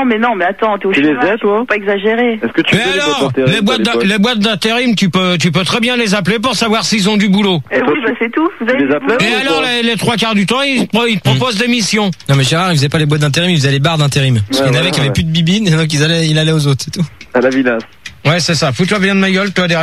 Mais non, mais attends, t'es au Tu les chômage, as, toi? faut pas exagérer. Est-ce que tu Mais alors, les boîtes d'intérim, tu peux très bien les appeler pour savoir s'ils ont du boulot. Oui, bah c'est tout. Vous avez les appelles? Et alors, les trois quarts du temps, ils te proposent des missions. Non mais Gérard, il faisait pas les boîtes d'intérim, il faisait les bars d'intérim. Parce qu'il y en avait qui avaient plus de bibine, et donc il allait aux autres, c'est tout. À la vinasse. Ouais, c'est ça. Fous-toi bien de ma gueule, toi,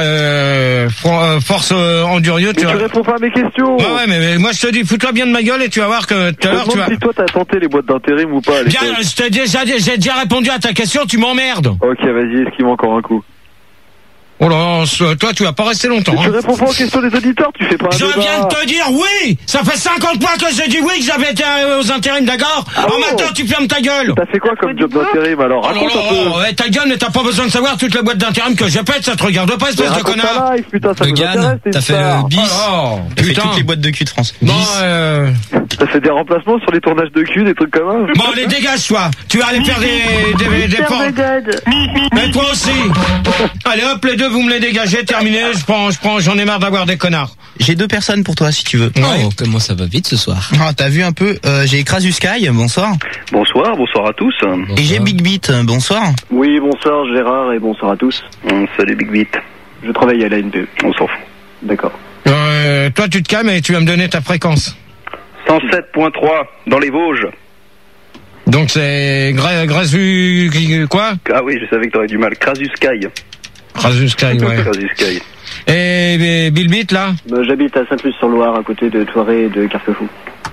force endurieux. Tu réponds pas à mes questions. Ouais, mais moi je te dis, fous-toi bien de ma gueule et tu vas voir que tout à l'heure tu vas. Si toi t'as tenté les boîtes d'intérim ou pas à l'époque. Bien, j'ai déjà répondu à ta question, tu m'emmerdes. Ok, vas-y, esquive encore un coup. Oh là, toi tu vas pas rester longtemps. Tu réponds pas aux questions des auditeurs, tu fais pas un Je débat. viens de te dire oui. Ça fait 50 fois que j'ai dit oui que j'avais été aux intérims, d'accord. Alors maintenant tu fermes ta gueule. T'as fait quoi comme job d'intérim alors? Raconte un peu. Ouais, ta gueule, mais t'as pas besoin de savoir toutes les boîtes d'intérim que j'ai faites, ça te regarde pas, espèce de connard. Putain, ça Le GAN, t'as fait le bis, t'as fait toutes les boîtes de cul de France. Bon, t'as fait des remplacements sur les tournages de cul, des trucs comme ça. Bon, allez, dégage, toi. Tu vas aller faire des portes. Mais toi aussi. Allez, hop, les deux, vous me les dégagez, terminé. J'en ai marre d'avoir des connards. J'ai deux personnes pour toi, si tu veux. Ouais. Comment ça va vite ce soir. Ah, t'as vu un peu, j'ai Crasus Sky, bonsoir. Bonsoir à tous. Et j'ai Big Beat, bonsoir. Oui, bonsoir Gérard et bonsoir à tous. Salut Big Beat. Je travaille à la NPE. On s'en fout. D'accord. Toi, tu te calmes et tu vas me donner ta fréquence. 107.3 dans les Vosges. Donc c'est Grasu quoi? Ah oui, je savais que t'aurais du mal. Crasus Sky. Crasus Sky, ouais. Crasus Sky. Et Bill Beat là? J'habite à Saint-Plus-sur-Loire, à côté de Thoiré et de Carquefou.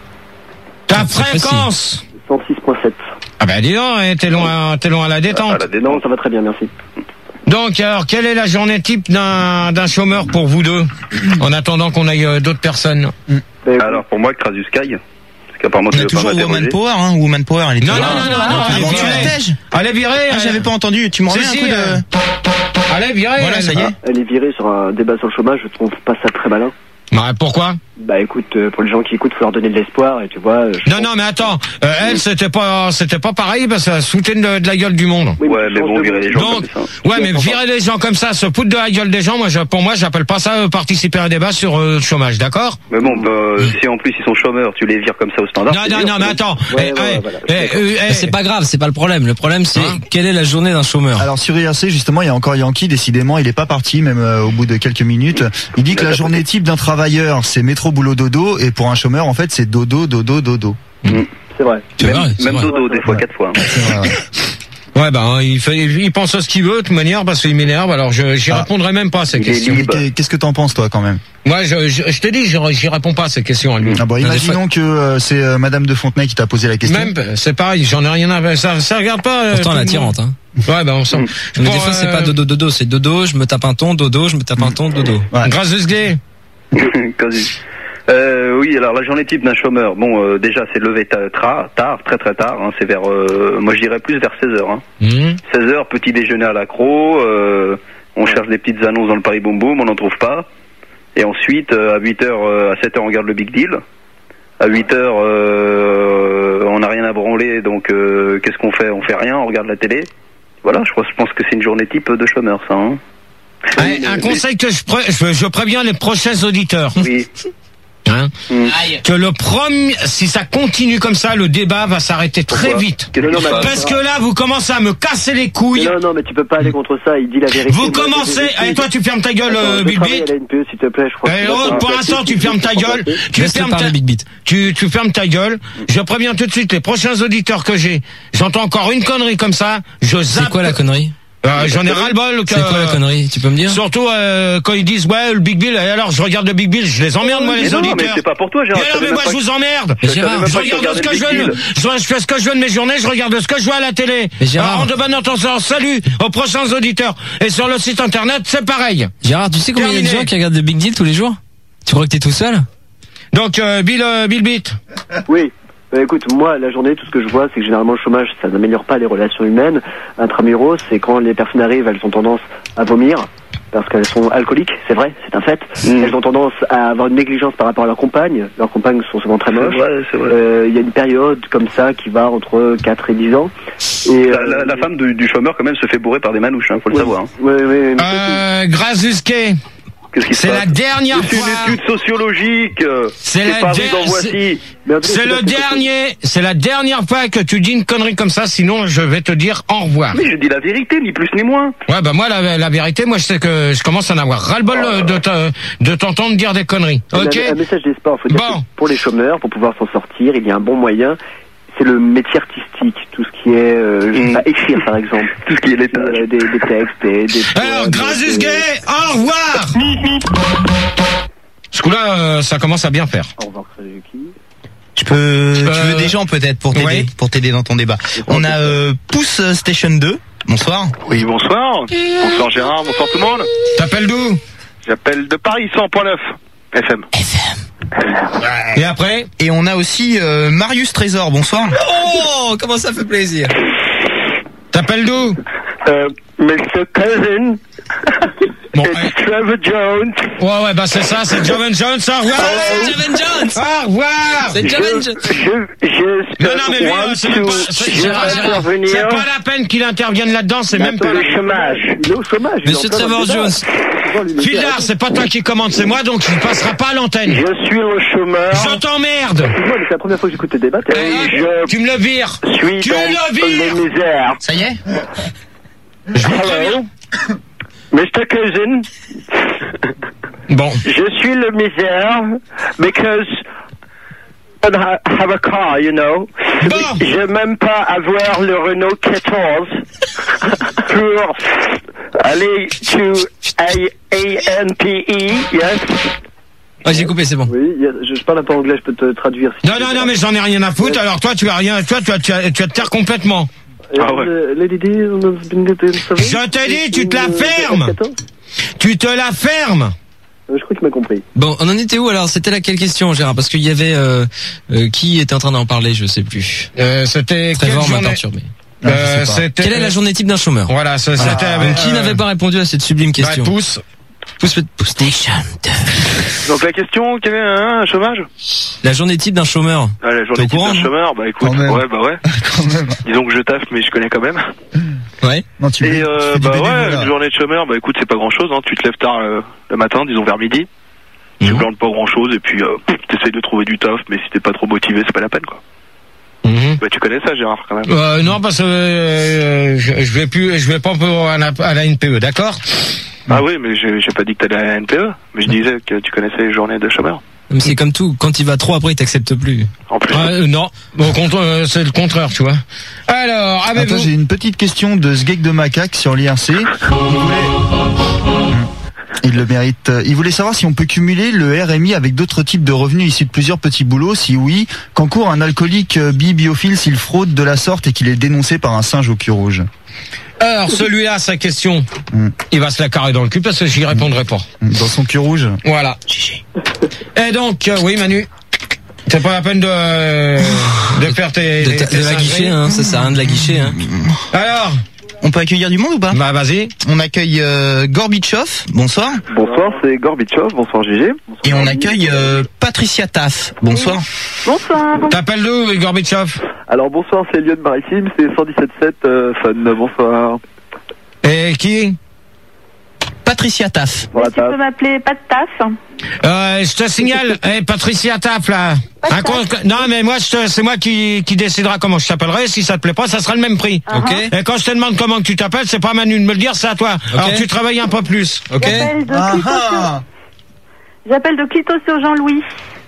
Ta fréquence? 106.7. Ah ben dis donc, t'es loin à la détente. Non, ça va très bien, merci. Donc alors, quelle est la journée type d'un chômeur pour vous deux, en attendant qu'on aille d'autres personnes? Alors pour moi, Crasus Sky. Parce qu'apparemment on a toujours Woman Power, hein. Woman Power, elle est toujours là. Non, tu la tèges. Elle est virée. Ah, j'avais pas entendu. Tu me remets un coup de. Elle est virée. Voilà, ça y est. Elle est virée sur un débat sur le chômage, je trouve pas ça très malin. Bah pourquoi? Bah écoute, pour les gens qui écoutent, faut leur donner de l'espoir et tu vois. Non mais attends, elle c'était pas pareil parce qu'elle se foutait de la gueule du monde. Oui, ouais, mais bon, virer les gens comme ça. Ouais, mais virer les gens comme ça, se foutre de la gueule des gens, pour moi, j'appelle pas ça participer à un débat sur le chômage, d'accord? Mais bon, si en plus ils sont chômeurs, tu les vires comme ça au standard. Non, mais attends. C'est pas grave, c'est pas le problème. Le problème, c'est quelle est la journée d'un chômeur? Alors sur IRC, justement, il y a encore Yankee, décidément, il est pas parti, même au bout de quelques minutes. Il dit que la journée type d'un travailleur, c'est métro, boulot, dodo, et pour un chômeur, en fait, c'est dodo, dodo, dodo. C'est vrai. Même dodo, des fois, 4 fois. Ouais, il pense à ce qu'il veut, de toute manière, parce qu'il m'énerve, alors j'y répondrai même pas à ces questions. Qu'est-ce que t'en penses, toi, quand même? Moi, je te dis, j'y réponds pas à ces questions à lui. Ah bon, imaginons que c'est Madame de Fontenay qui t'a posé la question. Même, c'est pareil, j'en ai rien à... Ça regarde pas... Pourtant, elle est attirante, hein. Ouais, on sent. Mais des fois, c'est pas dodo, dodo, c'est dodo, je me tape un ton, dodo, je me tape un ton, dodo. Grasus Gay. Oui, alors la journée type d'un chômeur, bon, déjà c'est levé tard, très très tard, hein, c'est vers, moi je dirais plus vers 16h. Hein. 16h, petit déjeuner à l'accro, on cherche des petites annonces dans le Paris Boom Boom, on n'en trouve pas. Et ensuite, à 8h, à 7h, on regarde le Big Deal. À 8h, on n'a rien à branler, donc qu'est-ce qu'on fait? On fait rien, on regarde la télé. Voilà, je pense que c'est une journée type de chômeur, ça. Hein. Un conseil que je préviens les prochains auditeurs. Oui. Hein que le premier, si ça continue comme ça, le débat va s'arrêter très vite. Parce que là, vous commencez à me casser les couilles. Non, mais tu peux pas aller contre ça. Il dit la vérité. Vous commencez. Allez, toi, tu fermes ta gueule, Big Beat. S'il te plaît, je crois. Pour l'instant, tu fermes ta gueule. Tu fermes ta gueule. Je préviens tout de suite les prochains auditeurs que j'ai. J'entends encore une connerie comme ça. Je zappe. C'est quoi la connerie? J'en ai ras-le-bol. C'est quoi la connerie? Tu peux me dire? Surtout quand ils disent le Big Bill. Et alors je regarde le Big Bill, je les emmerde moi les auditeurs. Non, mais c'est pas pour toi, Gérard. Mais moi je vous emmerde. Gérard, je regarde ce que je veux. Je fais ce que je veux de mes journées. Je regarde ce que je vois à la télé. Alors de bonne attention. Salut aux prochains auditeurs. Et sur le site internet, c'est pareil. Gérard, tu sais combien il y a de gens qui regardent le Big Deal tous les jours? Tu crois que t'es tout seul? Donc Bill Beat. Oui. Écoute, moi, la journée, tout ce que je vois, c'est que généralement le chômage, ça n'améliore pas les relations humaines. Intramuros, c'est quand les personnes arrivent, elles ont tendance à vomir, parce qu'elles sont alcooliques, c'est vrai, c'est un fait. Elles ont tendance à avoir une négligence par rapport à leurs compagnes. Leurs compagnes sont souvent très moches. C'est vrai. Il y a une période comme ça qui va entre 4 et 10 ans. Et la femme du chômeur, quand même, se fait bourrer par des manouches, faut le savoir. Oui. Grasus Gay. Qu'est-ce qui se C'est passe la dernière C'est fois. une étude sociologique. C'est la c'est la dernière fois que tu dis une connerie comme ça, sinon je vais te dire au revoir. Mais je dis la vérité, ni plus ni moins. Ouais, bah moi la vérité, moi je sais que je commence à en avoir ras-le-bol de t'entendre dire des conneries. Ok. Un message d'espoir, faut dire Bon. que pour les chômeurs, pour pouvoir s'en sortir, il y a un bon moyen. C'est le métier artistique, tout ce qui est, je sais pas, écrire par exemple. Tout ce qui est l'étage. Des textes, des Alors, Grasus Gay, au revoir. Ce coup-là, ça commence à bien faire. Au revoir, Suzuki. Tu veux des gens peut-être pour t'aider dans ton débat. On a Pouce Station 2. Bonsoir. Oui, bonsoir. Bonsoir Gérard, bonsoir tout le monde. T'appelles d'où? J'appelle de Paris 100.9 FM. Et après? Et on a aussi Marius Trésor. Bonsoir. Oh, comment ça fait plaisir. T'appelles d'où? Mr. Cousin. Bon, It's Trevor Jones. ouais, bah c'est ça, c'est Joven Jones, au revoir. Joven Jones. Au revoir. C'est Joven Jones. Non, mais lui, c'est même pas, Gérard, c'est pas la peine qu'il intervienne là-dedans, c'est même pas le chômage. Il est au chômage. Monsieur Trevor Jones. Filard, c'est pas toi qui commande, c'est moi, donc il passera pas à l'antenne. Je suis au chômeur. Je t'emmerde. Excuse-moi, mais c'est la première fois que j'écoute tes débats. Tu me le vires. Je suis dans les misères. Ça y est. Hello. Mr. Cousin. Bon. Je suis le misère because I don't have a car, you know. Bon. Je même pas avoir le Renault 14 pour aller to ANPE, yes. Ouais, j'ai coupé, c'est bon. Oui, je parle un peu anglais, je peux te traduire. Si Non, mais j'en ai rien à foutre. Alors toi, tu as rien. Toi, tu vas te taire complètement. Ah ouais. Je t'ai dit, tu te la fermes. Tu te la fermes. Je crois qu'il m'a compris. Bon, on en était où alors? C'était laquelle question, Gérard? Parce qu'il y avait qui était en train d'en parler, je sais plus. C'était Trevor m'a torturé. Quelle est la journée type d'un chômeur? Voilà, c'était avec qui n'avait pas répondu à cette sublime question? Pouce Station 2. Donc la question, quel est un chômage? La journée type d'un chômeur. Ah, la journée type d'un chômeur, bah écoute, ouais. Quand même. Disons que je taffe, mais je connais quand même. Ouais. Non, tu fais du bénévolat. Une journée de chômeur, bah écoute, c'est pas grand chose, hein. Tu te lèves tard le matin, disons vers midi. Tu plantes pas grand chose, et puis t'essayes de trouver du taf, mais si t'es pas trop motivé, c'est pas la peine, quoi. Bah tu connais ça, Gérard, quand même. Non, parce que je vais pas à la NPE, d'accord? Ah oui, mais j'ai pas dit que t'allais à la NPE, mais je disais que tu connaissais les journées de chômeur. Mais c'est comme tout, quand il va trop, après il t'accepte plus. En plus. Non, c'est le contraire, tu vois. Alors, Attends, j'ai une petite question de Sgeg de Macaque sur l'IRC. Il le mérite. Il voulait savoir si on peut cumuler le RMI avec d'autres types de revenus issus de plusieurs petits boulots. Si oui, qu'encourt un alcoolique biophile s'il fraude de la sorte et qu'il est dénoncé par un singe au cul rouge? Alors, celui-là, sa question, il va se la carrer dans le cul parce que j'y répondrai pas. Dans son cul rouge. Voilà. Et donc, oui, Manu, c'est pas la peine de faire tes la guichet, hein, ça sert à rien de la guichet, hein. Alors, on peut accueillir du monde ou pas? Bah, vas-y. On accueille Gorbichov. Bonsoir. Bonsoir, c'est Gorbichov. Bonsoir, GG. Et on accueille Patricia Taff. Bonsoir. Bonsoir. T'appelles d'où, Gorbichov? Alors, bonsoir, c'est Lyon Maritime, c'est 117.7 Fun. Bonsoir. Et qui? Patricia Taff. Voilà, Tu peux m'appeler pas de taf. Je te signale, Patricia Taff, là. Non, mais moi, c'est moi qui décidera comment je t'appellerai. Si ça te plaît pas, ça sera le même prix. Ok. Et quand je te demande comment que tu t'appelles, c'est pas à Manu de me le dire, c'est à toi. Ok. Alors, tu travailles un peu plus. Ok. J'appelle de Clito sur Jean-Louis.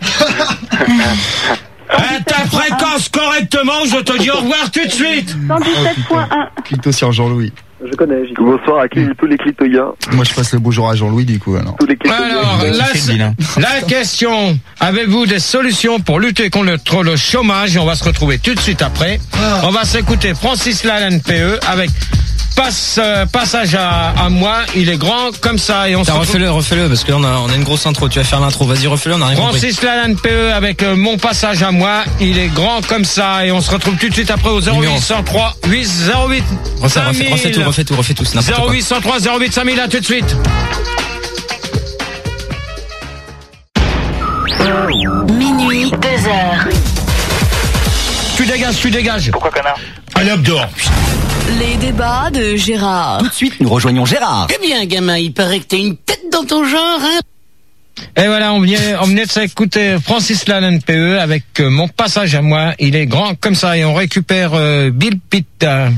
Ta fréquence correctement, je te dis au revoir tout de suite. 117.1. Clito sur Jean-Louis. Je connais. Bonsoir à tous les clitoyens. Moi, je passe le bonjour à Jean-Louis, du coup, alors. Tous les clitoyens. Alors, la question, avez-vous des solutions pour lutter contre le chômage? Et on va se retrouver tout de suite après. On va s'écouter Francis Lalanne PE avec passage à moi, il est grand comme ça. Et on refais-le, parce que là, on a une grosse intro. Tu vas faire l'intro, vas-y, refais-le, on a rien compris. Francis Lalanne PE avec mon passage à moi, il est grand comme ça. Et on se retrouve tout de suite après au 0803 808 5000. Refais tout, c'est n'importe quoi. 0803 08 5000, à tout de suite. Minuit, 2h. Tu dégages. Pourquoi, connard? Allez, hop, dehors. Les débats de Gérard. Tout de suite, nous rejoignons Gérard. Eh bien, gamin, il paraît que t'as une tête dans ton genre, hein. Et voilà, on venait de s'écouter Francis Lalanne PE avec Mon passage à moi. Il est grand comme ça et on récupère Bill Pitt.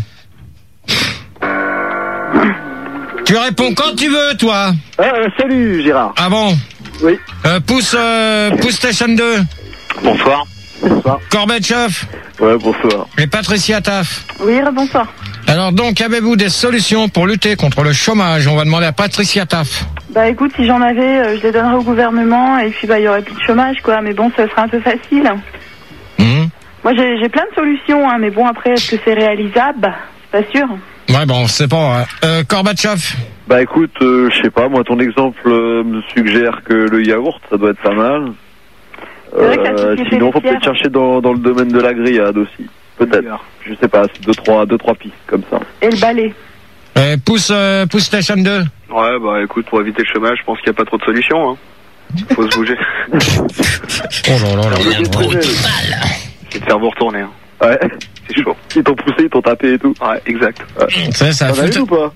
Tu réponds quand tu veux, toi. Salut Gérard. Ah bon? Oui. Pousse Station 2. Bonsoir. Bonsoir. Gorbatchev. Ouais, bonsoir. Et Patricia Taff. Oui, bonsoir. Alors donc, avez-vous des solutions pour lutter contre le chômage? On va demander à Patricia Taff. Bah écoute, si j'en avais, je les donnerais au gouvernement et puis il y aurait plus de chômage, quoi. Mais bon, ça serait un peu facile. Moi, j'ai plein de solutions, hein, mais bon, après, est-ce que c'est réalisable? C'est pas sûr. Ouais, bon, c'est pas. Gorbatchev. Bah écoute, je sais pas, moi ton exemple me suggère que le yaourt, ça doit être pas mal. Sinon, faut peut-être chercher dans le domaine de la grillade aussi. Peut-être. Je sais pas, c'est deux, trois pistes comme ça. Et le balai. Pousse Station 2. Ouais, bah écoute, pour éviter le chômage, je pense qu'il n'y a pas trop de solutions. Hein. Faut se bouger. Oh là là là. C'est de faire vous retourner. Hein. Ouais. C'est chaud. Ils t'ont poussé, ils t'ont tapé et tout. Ouais, exact. Ouais. Ça fout ou pas?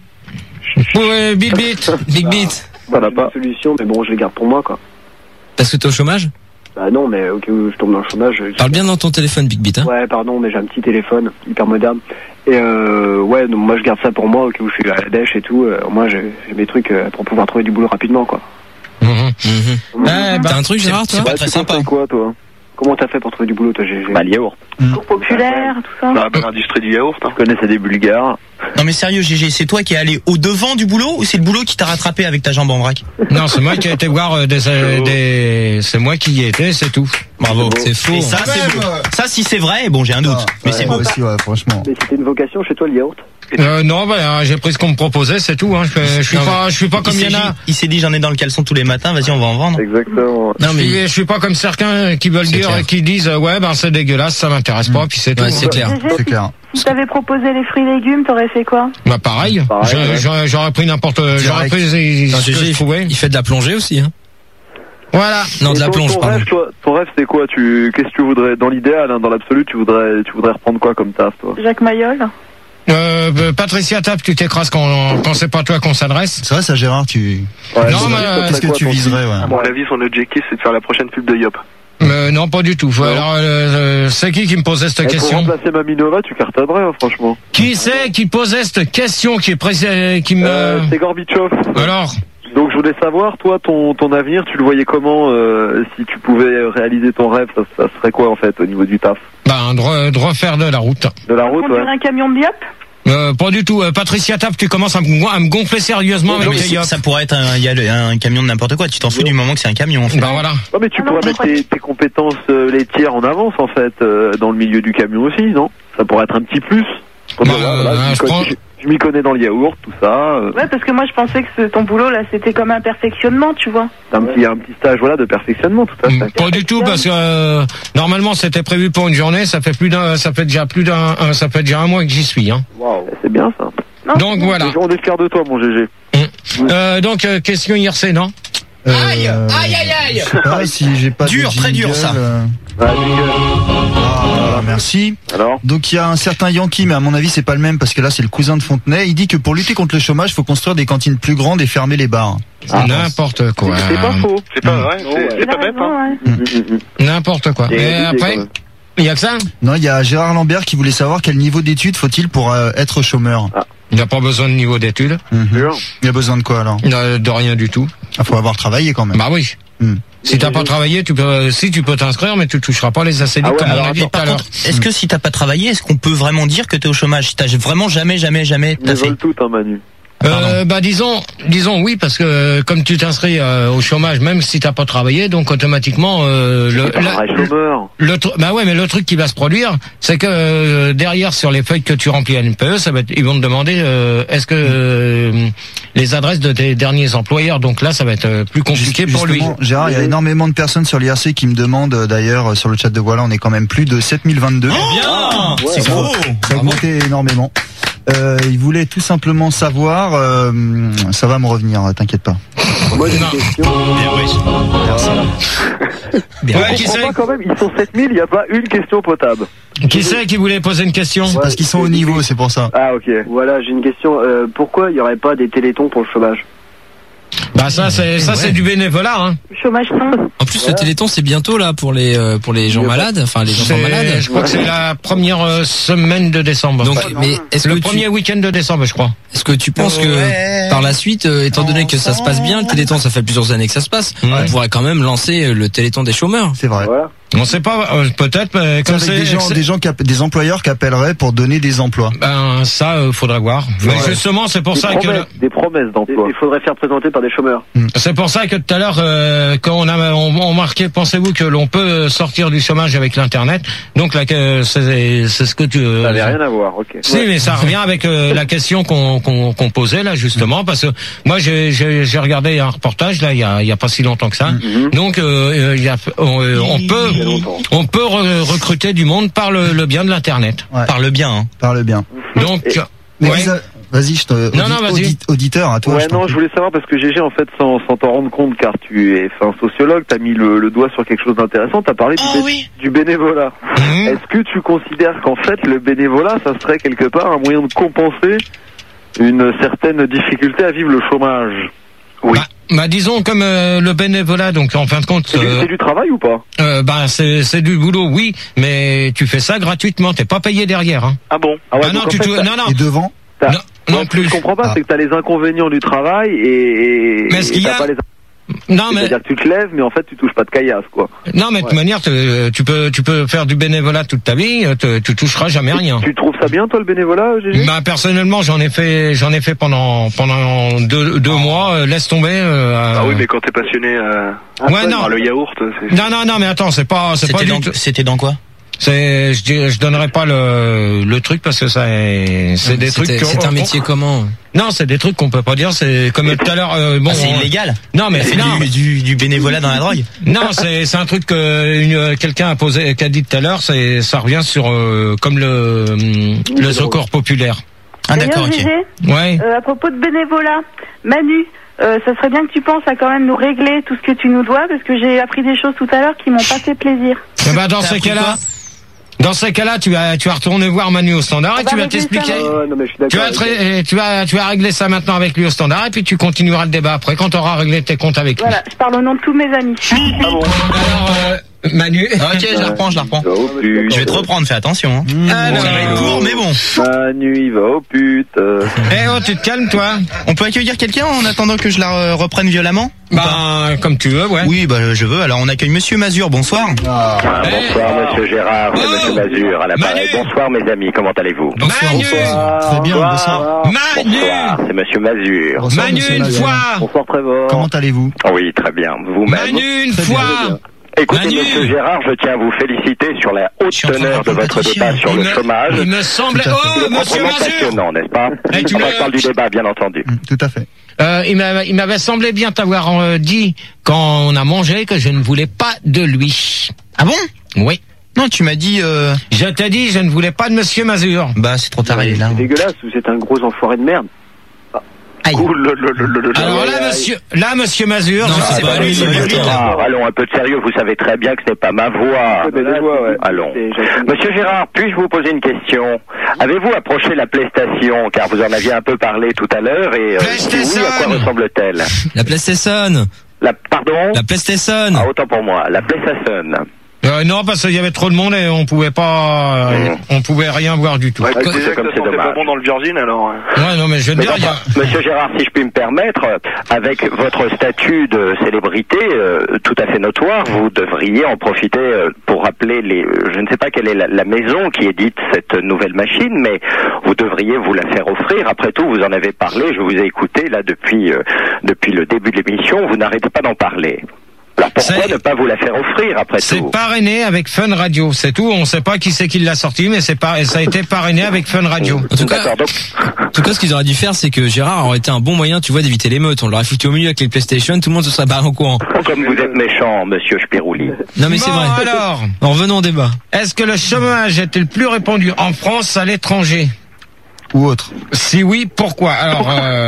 Big Beat. Big Beat. Ça n'a pas de solution, mais bon, je les garde pour moi, quoi. Parce que t'es au chômage? Bah non, mais au cas où je tombe dans le chômage... Parle bien dans ton téléphone, Big Beat, hein. Ouais, pardon, mais j'ai un petit téléphone, hyper moderne. Et ouais, donc moi je garde ça pour moi, au cas où je suis à la dèche et tout. Moi j'ai mes trucs pour pouvoir trouver du boulot rapidement, quoi. T'as un truc, Gérard, toi? C'est pas très sympa. Quoi, toi? Comment t'as fait pour trouver du boulot, toi? Bah, le yaourt. Cours populaire, tout ça. Bah, l'industrie du yaourt. Hein. Je connaissais des Bulgares. Non mais sérieux, GG, c'est toi qui es allé au devant du boulot ou c'est le boulot qui t'a rattrapé avec ta jambe en vrac? Non, c'est moi qui ai été voir c'est moi qui y étais, c'est tout. Bravo. C'est faux. Et ça, c'est beau. Ça, si c'est vrai, bon, j'ai un doute. Mais c'est beau. Aussi, ouais, franchement. Mais c'était une vocation chez toi, le yaourt? Non, bah, j'ai pris ce qu'on me proposait, c'est tout. Hein. Je suis pas comme Yana. Il s'est dit, j'en ai dans le caleçon tous les matins. Vas-y, on va en vendre. Exactement. Non, mais je suis pas comme certains qui veulent dire, qui disent, ouais, ben c'est dégueulasse, ça m'intéresse pas, puis c'est tout. Ouais, c'est clair. C'est clair. Si t'avais proposé les fruits et légumes, t'aurais fait quoi? Bah pareil. J'aurais pris j'aurais pris ce que je trouvais. Il fait de la plongée aussi, hein. Voilà. Non, de la plonge, pardon. Ton rêve, c'est quoi? Qu'est-ce que tu voudrais, dans l'idéal, hein, dans l'absolu, tu voudrais reprendre quoi comme taf, toi? Jacques Mayol. Patricia Tapp, tu t'écrases quand c'est pas toi qu'on s'adresse. C'est vrai, ça, Gérard, tu... Ouais, non, mais qu'est-ce que tu viserais, ouais. À mon avis, son objectif, c'est de faire la prochaine pub de Yop. Non, pas du tout. Alors, c'est qui me posait cette question? Pour remplacer Maminova, tu cartonnerais, hein, franchement. Qui c'est qui posait cette question qui me... C'est Gorbatchev. Alors? Donc je voulais savoir, toi, ton avenir, tu le voyais comment si tu pouvais réaliser ton rêve, ça serait quoi en fait au niveau du taf? Bah, de refaire de la route. De la route, Conduire un camion de Yop? Pas du tout. Patricia Tapp, tu commences à me gonfler sérieusement avec tes Yop. Ça pourrait être un camion de n'importe quoi. Tu t'en fous du moment que c'est un camion, en fait. Bah voilà. Non mais tu pourrais mettre tes compétences laitières en avance en fait dans le milieu du camion aussi, non? Ça pourrait être un petit plus. Je m'y connais dans le yaourt, tout ça. Ouais, parce que moi je pensais que ton boulot là c'était comme un perfectionnement, tu vois. Un petit stage de perfectionnement, tout à fait. Pas du tout, parce que normalement c'était prévu pour une journée, ça fait déjà un mois que j'y suis, hein. Waouh, c'est bien ça. Non, donc voilà. On est fiers de toi, mon GG. Donc question IRC, non? Aïe. Je sais pas si j'ai pas dur, de très dur, jingle, ça. Merci. Alors? Donc il y a un certain Yankee, mais à mon avis c'est pas le même parce que là c'est le cousin de Fontenay. Il dit que pour lutter contre le chômage, il faut construire des cantines plus grandes et fermer les bars. N'importe quoi. C'est pas faux. C'est pas vrai, c'est pas bête, hein. N'importe quoi. Et après, il y a que ça? Non, il y a Gérard Lambert qui voulait savoir quel niveau d'études faut-il pour être chômeur. Il n'a pas besoin de niveau d'études. Il a besoin de quoi alors? De rien du tout. Il faut avoir travaillé quand même. Bah oui. Si t'as pas travaillé, tu peux t'inscrire, mais tu toucheras pas les ACD comme on a dit tout à l'heure. Est-ce que si t'as pas travaillé, est-ce qu'on peut vraiment dire que t'es au chômage? Si t'as vraiment jamais Ils veulent tout, hein, Manu. Bah disons oui, parce que comme tu t'inscris au chômage, même si t'as pas travaillé, donc automatiquement bah ouais, mais le truc qui va se produire, c'est que derrière sur les feuilles que tu remplis à NPE, ils vont te demander est-ce que les adresses de tes derniers employeurs, donc là ça va être plus compliqué pour lui. Gérard, il y a énormément de personnes sur l'IRC qui me demandent d'ailleurs sur le chat de Voilà, on est quand même plus de 7022. Bien, c'est gros. Ça a augmenté énormément. Il voulait tout simplement savoir, ça va me revenir, t'inquiète pas. Moi j'ai une question. Bien. Je comprends pas quand même, ils sont 7000, il n'y a pas une question potable. Qui c'est qui voulait poser une question? C'est parce qu'ils sont au niveau, c'est pour ça. Ah ok. Voilà, j'ai une question. Pourquoi il n'y aurait pas des télétons pour le chômage? Bah Bah ça c'est du bénévolat, hein. Chômage plein. En plus, le Téléthon, c'est bientôt là pour les gens malades, enfin les enfants malades. Je crois que c'est la première semaine de décembre. Donc, mais est-ce le que premier week-end de décembre, je crois. Est-ce que tu penses que par la suite, étant donné que ça se passe bien, le Téléthon, ça fait plusieurs années que ça se passe, on pourrait quand même lancer le Téléthon des chômeurs. C'est vrai. Voilà. On sait pas, peut-être, mais comme c'est des employeurs qui appelleraient pour donner des emplois. Ben ça, faudra voir. Mais justement, c'est pour ça que des promesses d'emploi. Il faudrait faire présenter par des chômeurs. c'est pour ça que tout à l'heure, quand on marquait, pensez-vous que l'on peut sortir du chômage avec l'internet. Donc là, c'est ce que tu. Ça n'avait rien à voir. Ok. Si, mais ça revient avec la question qu'on posait là justement, parce que moi j'ai regardé un reportage là il y a pas si longtemps que ça. Donc on peut recruter du monde par le bien de l'internet. Ouais. Par le bien. Hein. Par le bien. Donc vas-y, vas-y. Auditeur, à toi. Ouais, je voulais savoir parce que GG, en fait, sans t'en rendre compte, car tu es un sociologue, t'as mis le doigt sur quelque chose d'intéressant, t'as parlé du bénévolat. Est-ce que tu considères qu'en fait, le bénévolat, ça serait quelque part un moyen de compenser une certaine difficulté à vivre le chômage? Oui. Bah disons comme le bénévolat, donc en fin de compte c'est du travail ou pas? C'est du boulot, oui, mais tu fais ça gratuitement, t'es pas payé derrière, hein. Ah bon? Ah ouais, non, non. Et devant? Non plus. Je comprends pas, c'est que t'as les inconvénients du travail et mais est-ce qu'il y a pas les... Non, mais c'est-à-dire que tu te lèves, mais en fait tu touches pas de caillasse, quoi. Non, mais de toute manière, tu peux faire du bénévolat toute ta vie, tu toucheras jamais rien. Tu trouves ça bien, toi, le bénévolat, Gégé? Bah personnellement, j'en ai fait pendant 2 mois. Laisse tomber. Ah oui, mais quand t'es passionné par le yaourt, c'est... Non, mais attends, c'est pas du tout. C'était dans quoi? Je donnerai pas le truc parce que c'est des trucs. C'est un métier comment? Non, c'est des trucs qu'on peut pas dire. C'est comme tout à l'heure. C'est illégal. Non, mais c'est du bénévolat dans la drogue. Non, c'est un truc que quelqu'un a dit tout à l'heure. Ça revient sur comme le secours populaire. Ah d'accord, ok. Ouais. À propos de bénévolat, Manu. Ça serait bien que tu penses à quand même nous régler tout ce que tu nous dois, parce que j'ai appris des choses tout à l'heure qui m'ont pas fait plaisir. Dans ces cas-là, tu vas retourner voir Manu au standard et tu vas t'expliquer. Tu vas régler ça maintenant avec lui au standard et puis tu continueras le débat après quand tu auras réglé tes comptes avec lui. Voilà, je parle au nom de tous mes amis. Ah bon. Alors, Manu. Ok, je la reprends. Je vais te reprendre, fais attention. Hein. Ça va être court, mais bon. Manu, il va au pute. Tu te calmes, toi. On peut accueillir quelqu'un en attendant que je la reprenne violemment? Comme tu veux, ouais. Oui, je veux. Alors, on accueille Monsieur Mazur. Bonsoir. Bonsoir, Monsieur Gérard. C'est Monsieur Mazur à l'appareil. Bonsoir, mes amis. Comment allez-vous? Bonsoir. Très bien, bonsoir. Manu. Bonsoir, c'est Monsieur Mazur. Bonsoir, Manu, Monsieur une Mazur. fois. Bonsoir, Trevor. Comment allez-vous? Oui, très bien. Vous-même? Manu, une fois. Écoutez, Manu. Monsieur Gérard, je tiens à vous féliciter sur la haute teneur de votre débat sur le chômage. Il me semblait... Oh, Monsieur Mazur. Passionnant, n'est-ce pas? On parle du débat, bien entendu. Tout à fait. Il m'avait semblé bien t'avoir dit quand on a mangé que je ne voulais pas de lui. Ah bon? Oui. Non, tu m'as dit... Je t'ai dit je ne voulais pas de Monsieur Mazur. Bah, c'est trop tard, il est là. C'est dégueulasse, vous êtes un gros enfoiré de merde. Aïe. Alors là, Monsieur Mazur, non, c'est pas lui, allons, un peu de sérieux, vous savez très bien que ce n'est pas ma voix. Allons. Monsieur Gérard, puis-je vous poser une question? Avez-vous approché la PlayStation, car vous en aviez un peu parlé tout à l'heure, et si oui, à quoi ressemble-t-elle? La PlayStation. Pardon? La PlayStation. Ah, autant pour moi, la PlayStation. Non, parce qu'il y avait trop de monde et on pouvait pas, on pouvait rien voir du tout. Ouais, c'est comme c'est dommage. Pas bon dans le Virgin alors. Ouais, non, mais je veux dire, Monsieur Gérard, si je puis me permettre, avec votre statut de célébrité tout à fait notoire, vous devriez en profiter pour rappeler je ne sais pas quelle est la maison qui édite cette nouvelle machine, mais vous devriez vous la faire offrir. Après tout, vous en avez parlé, je vous ai écouté là depuis le début de l'émission, vous n'arrêtez pas d'en parler. Alors pourquoi ne pas vous la faire offrir après tout? C'est parrainé avec Fun Radio, c'est tout. On ne sait pas qui c'est qui l'a sorti, mais ça a été parrainé avec Fun Radio. En tout cas, ce qu'ils auraient dû faire, c'est que Gérard aurait été un bon moyen, tu vois, d'éviter l'émeute. On l'aurait foutu au milieu avec les PlayStation, tout le monde se serait barré au courant. Comme vous êtes méchant, Monsieur Spirouli. Non mais c'est vrai. Alors, revenons au débat. Est-ce que le chômage est le plus répandu en France, à l'étranger? Ou autre? Si oui, pourquoi? Alors,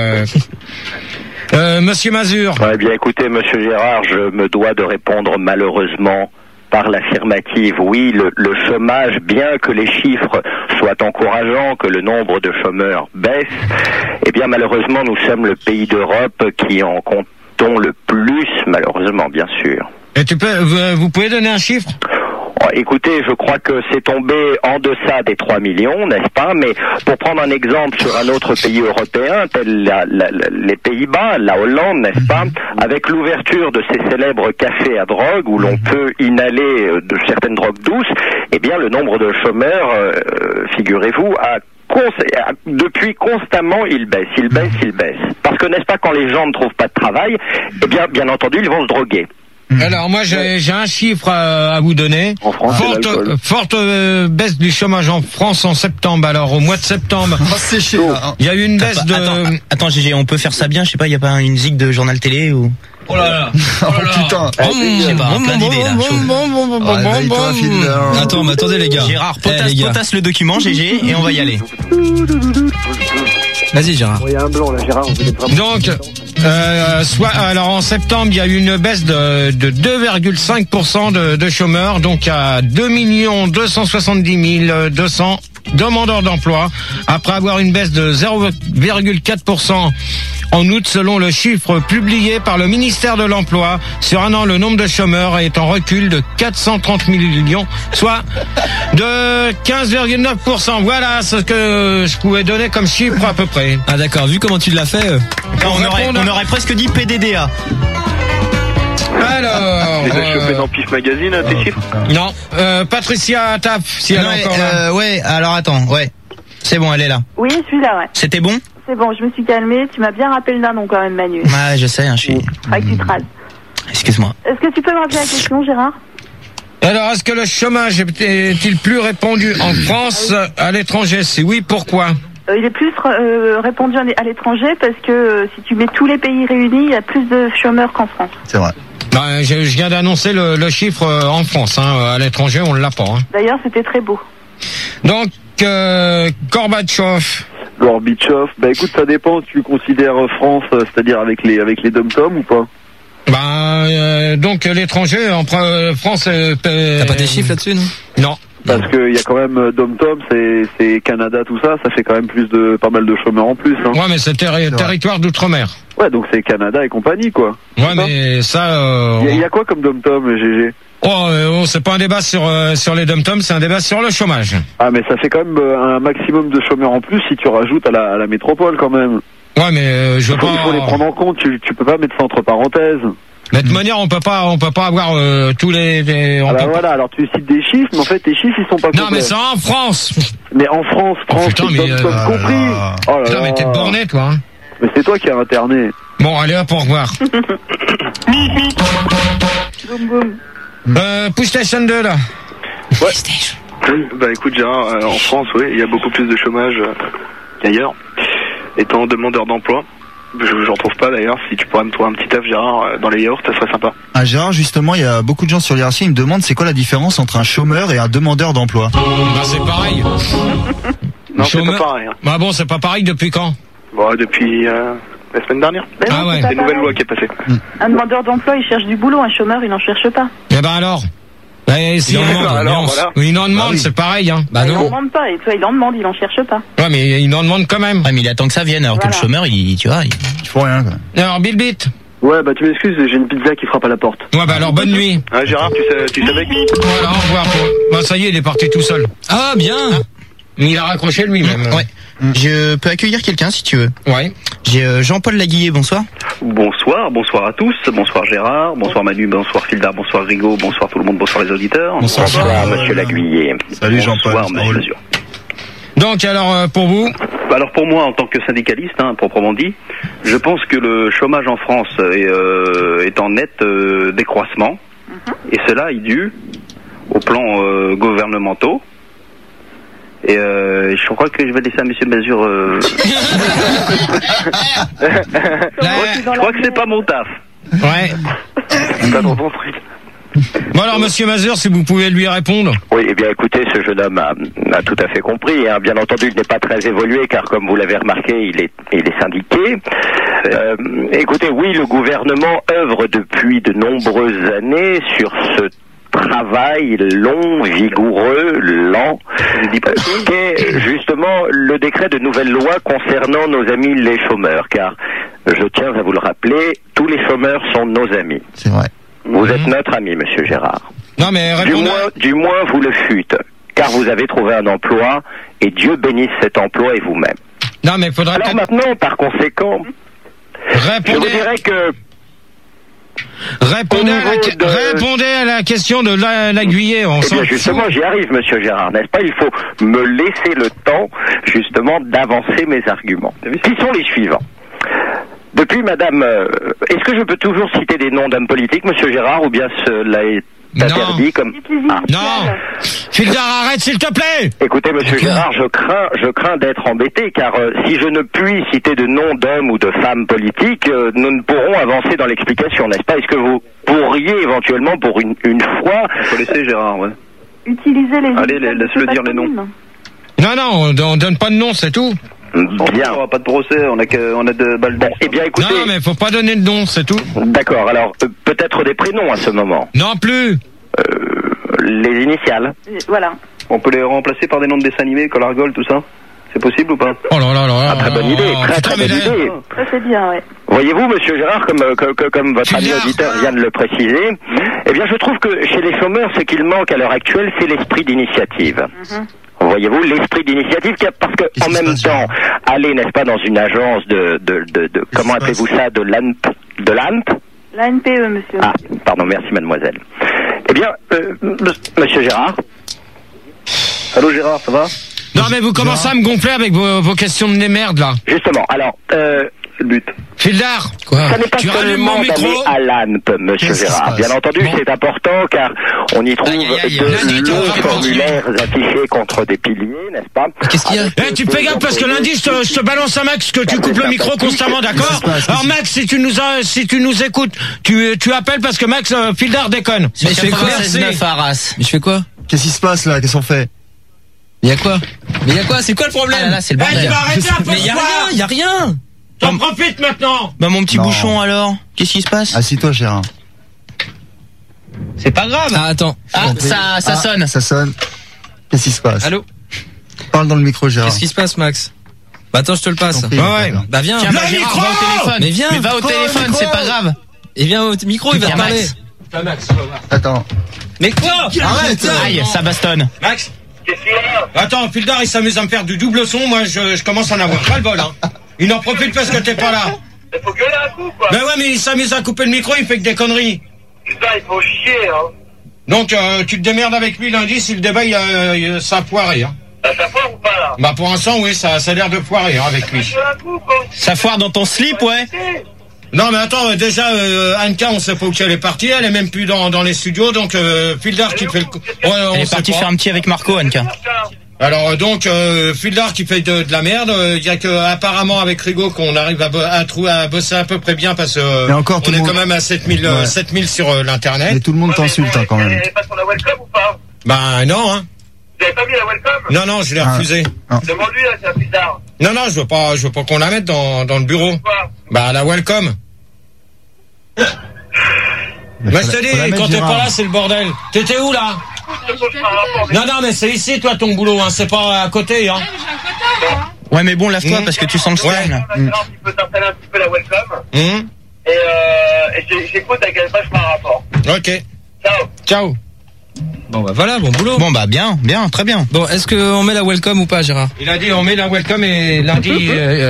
Monsieur Mazur. Eh bien, écoutez, Monsieur Gérard, je me dois de répondre malheureusement par l'affirmative. Oui, le chômage, bien que les chiffres soient encourageants, que le nombre de chômeurs baisse, eh bien, malheureusement, nous sommes le pays d'Europe qui en compte subit-on le plus, malheureusement, bien sûr. Et vous pouvez donner un chiffre? Écoutez, je crois que c'est tombé en deçà des 3 millions, n'est-ce pas? Mais pour prendre un exemple sur un autre pays européen, tel les Pays-Bas, la Hollande, n'est-ce pas? Avec l'ouverture de ces célèbres cafés à drogue où l'on peut inhaler de certaines drogues douces, eh bien le nombre de chômeurs, figurez-vous, depuis constamment, il baisse. Parce que, n'est-ce pas, quand les gens ne trouvent pas de travail, eh bien entendu, ils vont se droguer. Alors moi j'ai un chiffre à vous donner. En France, forte baisse du chômage en France en septembre. Alors au mois de septembre, il y a eu une baisse de. Attends, GG, on peut faire ça bien. Je sais pas, il y a pas une zig de journal télé ou. Oh là là. Oh putain. Je sais pas, plein d'idées là. Attends, mais attendez les gars. Gérard, potasse le document, GG, et on va y aller. Vas-y Gérard. Il y a un blanc là, Gérard. Donc, alors en septembre, il y a eu une baisse de 2,5% de chômeurs, donc à 2 270 200 demandeurs d'emploi, après avoir une baisse de 0,4% en août, selon le chiffre publié par le ministère de l'Emploi. Sur un an, le nombre de chômeurs est en recul de 430 millions, soit de 15,9%. Voilà ce que je pouvais donner comme chiffre à peu près. Ah d'accord, vu comment tu l'as fait... On aurait presque dit PDDA. Alors... Tu les as chopés dans Pif Magazine, tes chiffres? Non, Patricia Taff, si elle est encore là. Ouais, alors attends, ouais. C'est bon, elle est là. Oui, je suis là, ouais. C'était bon? C'est bon, je me suis calmée. Tu m'as bien rappelé le nom quand même, Manu. Ouais, je sais, je suis... Faudrait que tu te rases. Excuse-moi. Est-ce que tu peux me rappeler la question, Gérard? Alors, est-ce que le chômage est-il plus répandu en France, à l'étranger? Si oui, pourquoi? Il est plus répandu à l'étranger parce que si tu mets tous les pays réunis, il y a plus de chômeurs qu'en France. C'est vrai. Ben, je viens d'annoncer le chiffre en France. À l'étranger, on ne l'a pas. D'ailleurs, c'était très beau. Donc, Gorbatchev. Bah écoute, ça dépend. Tu considères France, c'est-à-dire avec les dom-toms ou pas? Donc l'étranger en France. T'as pas des chiffres là-dessus, non? Non. Parce qu'il y a quand même dom-tom, c'est Canada, tout ça, ça fait quand même pas mal de chômeurs en plus. Hein. Ouais, mais c'est territoire d'outre-mer. Ouais, donc c'est Canada et compagnie, quoi. Ouais, mais ça. Il y a quoi comme dom-tom, GG? C'est pas un débat sur les dom-toms, c'est un débat sur le chômage. Ah, mais ça fait quand même un maximum de chômeurs en plus si tu rajoutes à la métropole quand même. Ouais, mais je veux pas. Il faut les prendre en compte. Tu peux pas mettre ça entre parenthèses. Mais de toute manière, on peut pas avoir tous les. Voilà. Alors tu cites des chiffres, mais en fait tes chiffres ils sont pas complets. Non, mais c'est en France. Mais en France, putain, mais compris. Oh là putain, mais t'es borné, toi. Hein. Mais c'est toi qui as interné. Bon, allez hop, au revoir. Boum boum. PlayStation 2 là. Ouais. Bah écoute Gérard, en France, oui, il y a beaucoup plus de chômage qu'ailleurs. Étant demandeur d'emploi, j'en trouve pas d'ailleurs. Si tu pourrais me trouver un petit taf, Gérard, dans les yaourts, ça serait sympa. Ah Gérard, justement, il y a beaucoup de gens sur l'IRC, ils me demandent c'est quoi la différence entre un chômeur et un demandeur d'emploi. Bah c'est pareil. Non, c'est pas pareil. Hein. Bah bon, c'est pas pareil depuis quand? Bon, depuis la semaine dernière. Ah ouais. C'est une nouvelle loi qui est passée. Un demandeur d'emploi, il cherche du boulot, un chômeur, il n'en cherche pas. Eh ben alors si il en demande, c'est pareil, hein. Bah non. Il en demande pas, et toi, il en demande, il en cherche pas. Ouais, mais il en demande quand même. Ouais, mais il attend que ça vienne, alors que le chômeur, il faut rien, quoi. Alors, Bill Beat. Ouais, bah tu m'excuses, j'ai une pizza qui frappe à la porte. Ouais, bah alors bonne nuit. Ah, Gérard, tu savais qui? Voilà, au revoir. Bah ça y est, il est parti tout seul. Ah, bien. Il a raccroché lui-même. Ouais. Je peux accueillir quelqu'un si tu veux. Ouais. J'ai Jean-Paul Laguillet, bonsoir. Bonsoir à tous, bonsoir Gérard, bonsoir Manu, bonsoir Fildar, bonsoir Rigaud, bonsoir tout le monde, bonsoir les auditeurs. Bonsoir Monsieur Laguillet. Salut Jean-Paul. Bonsoir Monsieur. Donc alors pour vous? Alors pour moi en tant que syndicaliste, proprement dit, je pense que le chômage en France est en net décroissement et cela est dû aux plans gouvernementaux. Et je crois que je vais laisser à Monsieur Mazur. Je crois que c'est pas mon taf. Ouais. Bon alors Monsieur Mazur, si vous pouvez lui répondre. Oui, eh bien écoutez, ce jeune homme a tout à fait compris. Hein. Bien entendu, il n'est pas très évolué car comme vous l'avez remarqué, il est syndiqué. Écoutez, oui, le gouvernement œuvre depuis de nombreuses années sur ce travail long, vigoureux, lent, qu'est justement le décret de nouvelle loi concernant nos amis les chômeurs, car je tiens à vous le rappeler, tous les chômeurs sont nos amis. C'est vrai. Vous êtes notre ami, monsieur Gérard. Non, mais du moins, vous le fûtes, car vous avez trouvé un emploi, et Dieu bénisse cet emploi et vous-même. Non, mais faudrait. Alors maintenant, par conséquent, je vous dirais que. Répondez à la question de l'aiguillé. Eh bien, justement, j'y arrive, monsieur Gérard, n'est-ce pas? Il faut me laisser le temps, justement, d'avancer mes arguments. Qui sont les suivants? Depuis, madame, est-ce que je peux toujours citer des noms d'hommes politiques, monsieur Gérard, ou bien cela est interdit comme... Ah. Non. Fildar, arrête, s'il te plaît. Écoutez, monsieur Gérard, je crains d'être embêté, car si je ne puis citer de noms d'hommes ou de femmes politiques, nous ne pourrons avancer dans l'explication, n'est-ce pas? Est-ce que vous pourriez éventuellement, pour une fois... Il faut laisser Gérard, ouais. Utiliser les... Allez, laisse-le dire les noms. Non, on donne pas de nom, c'est tout. Bien. On n'aura pas de procès, on a deux balles. Bon, eh bien, écoutez... Non, mais faut pas donner de nom, c'est tout. D'accord, alors, peut-être des prénoms à ce moment. Non plus. Les initiales. Voilà. On peut les remplacer par des noms de dessins animés, Colargol, tout ça? C'est possible ou pas? Oh là là là. Très bonne idée, très bonne idée. Ça c'est bien, ouais. Voyez-vous, monsieur Gérard, comme votre ami auditeur vient de le préciser, eh bien, je trouve que chez les chômeurs, ce qu'il manque à l'heure actuelle, c'est l'esprit d'initiative. Voyez-vous, l'esprit d'initiative, parce que en même temps, aller, n'est-ce pas, dans une agence de comment appelez-vous ça, de l'ANP? L'ANPE, monsieur. Ah, pardon, merci, mademoiselle. Eh bien, monsieur Gérard. Allô, Gérard, ça va? Non, mais vous commencez à me gonfler avec vos questions de merde, là. Justement, alors, c'est le but. Fildar, ça n'est pas seulement d'aller à l'ANP, monsieur Gérard. Bien entendu, c'est important, car on y trouve de longs formulaires affichés contre des piliers, n'est-ce pas? Qu'est-ce qu'il y a? Tu fais gaffe, parce que lundi, je te balance à Max que tu coupes le micro constamment, d'accord? Alors, Max, si tu nous écoutes, tu appelles parce que Max, Fildar déconne. Mais je fais quoi? 9 à Arras. Mais je fais quoi? Qu'est-ce qui se passe là? Qu'est-ce qu'on fait? Mais y'a quoi? C'est quoi le problème? Là, c'est le bordel. Mais y a rien. T'en profites maintenant. Bah, mon petit bouchon alors. Qu'est-ce qui se passe? Assis-toi, Gérard. C'est pas grave. Ah, attends. Ça sonne. Ça sonne. Qu'est-ce qui se passe? Allô? Parle dans le micro, Gérard. Qu'est-ce qui se passe, Max? Bah, attends, je te le passe. Ouais. Bah, viens. Tiens, Gérard, va au téléphone. Mais viens. Mais va au téléphone, c'est pas grave. Et viens au micro, il va te parler. Max. Attends. Mais quoi? Arrête. Aïe, ça bastonne. Max. Attends, Fildar, il s'amuse à me faire du double son. Moi, je commence à en avoir pas le bol, hein. Il en profite parce que t'es pas là. Il faut gueuler un coup, quoi. Ben ouais, mais il s'amuse à couper le micro, il fait que des conneries. Putain, il faut chier, hein. Donc, tu te démerdes avec lui lundi si le débat, ça a foiré, hein. Ça foire ou pas, là? Bah, pour l'instant, oui, ça a l'air de foirer, hein, avec lui. Ça foire dans ton slip, ouais? Non, mais attends, déjà, Anka, on sait pas où elle est partie, elle est même plus dans les studios, donc, Fildar qui fait le... Elle est partie faire un petit avec Marco, Anka. Alors donc Fildar qui fait de la merde, il y a que apparemment avec Rigaud qu'on arrive à bosser à peu près bien parce que on est quand même à 7000 sur l'internet. Mais tout le monde t'insulte quand même. Vous avez pas sur la welcome ou pas? Bah non hein. Vous avez pas mis la welcome? Non, je l'ai refusé. Demande-lui là, c'est un Fildar. Non, je veux pas qu'on la mette dans le bureau. Pourquoi? Bah la welcome. Bah je te dis, quand t'es pas là, c'est le bordel. T'étais où là? Non, mais c'est ici, toi, ton boulot, hein. C'est pas à côté, hein. Ouais, mais bon, lave-toi parce que tu sens le stern. Tu peux t'installer un petit peu la welcome. Et j'écoute avec elle vachement un rapport. Ok. Ciao. Bon, bah voilà, bon boulot. Bon, bah bien, très bien. Bon, est-ce qu'on met la welcome ou pas, Gérard? Il a dit, on met la welcome et lundi,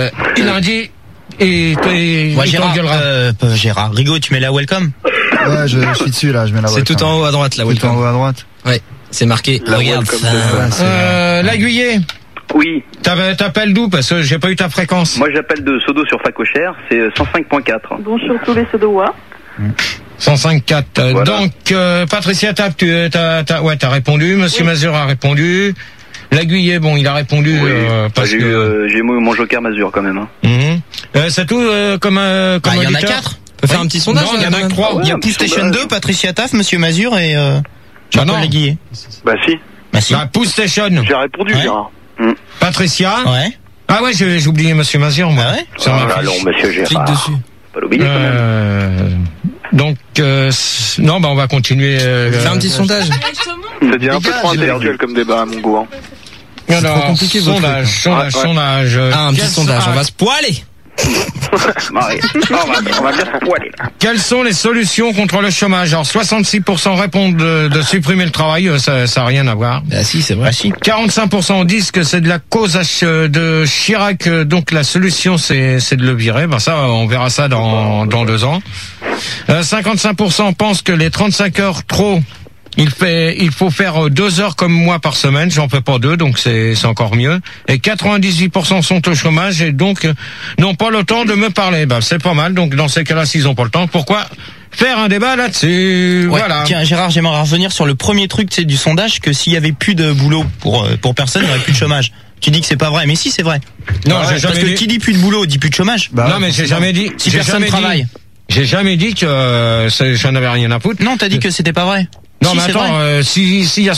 Gérard, Rigaud, tu mets la welcome? Ouais, je suis dessus là, je mets la welcome. C'est tout en haut à droite, la welcome. Tout en haut à droite. Ouais, c'est marqué. Regarde ça. L'aiguillé. Oui. T'appelles d'où? Parce que j'ai pas eu ta fréquence. Moi, j'appelle de Sodo sur Facochère, c'est 105.4. Bonjour tous les Sodois. 105.4. Voilà. Donc, Patricia Tap, t'as répondu. Monsieur Mazur a répondu. L'aiguillé, bon, il a répondu. Oui. Parce que j'ai mon joker Mazur quand même. Hein. C'est tout comme il y en a 4. On peut faire un petit sondage. Non, il y en a que 3. Il y a Pouce Station 2, Patricia Taff, Monsieur Mazur et Jean-Paul Léguillet. Bah si. Bah Pouce Station. J'ai répondu, Gérard. Patricia. Ouais. Ah ouais, j'ai oublié Monsieur Mazur, moi. Ah ouais. Allons, Monsieur Gérard. Clique dessus. Pas l'oublier quand même. Donc, non, bah on va continuer. Faire un petit sondage. Ça devient un peu trop intellectuel comme débat à mon goût. Hein. Alors, sondage. Ah, un petit sondage, on va se poiler. on va bien se poiler là. Quelles sont les solutions contre le chômage? Alors 66% répondent de supprimer le travail, ça a rien à voir. Ah si, c'est vrai. 45% disent que c'est de la cause de Chirac, donc la solution c'est de le virer. Ben ça, on verra ça dans 2 ans. 55% pensent que les 35 heures trop, il faut faire 2 heures comme moi par semaine, j'en fais pas 2, donc c'est encore mieux. Et 98% sont au chômage et donc n'ont pas le temps de me parler. Ben c'est pas mal, donc dans ces cas-là, s'ils ont pas le temps, pourquoi faire un débat là-dessus? Ouais. Voilà. Tiens, Gérard, j'aimerais revenir sur le premier truc, tu sais, du sondage, que s'il y avait plus de boulot pour personne, il n'y aurait plus de chômage. Tu dis que c'est pas vrai, mais si, c'est vrai. Non, j'ai jamais parce que dit... qui dit plus de boulot dit plus de chômage. Non, mais j'ai jamais dit... Si personne travaille. J'ai jamais dit que j'en avais rien à foutre. Non, t'as dit que c'était pas vrai. Non, si, mais attends, s'il y a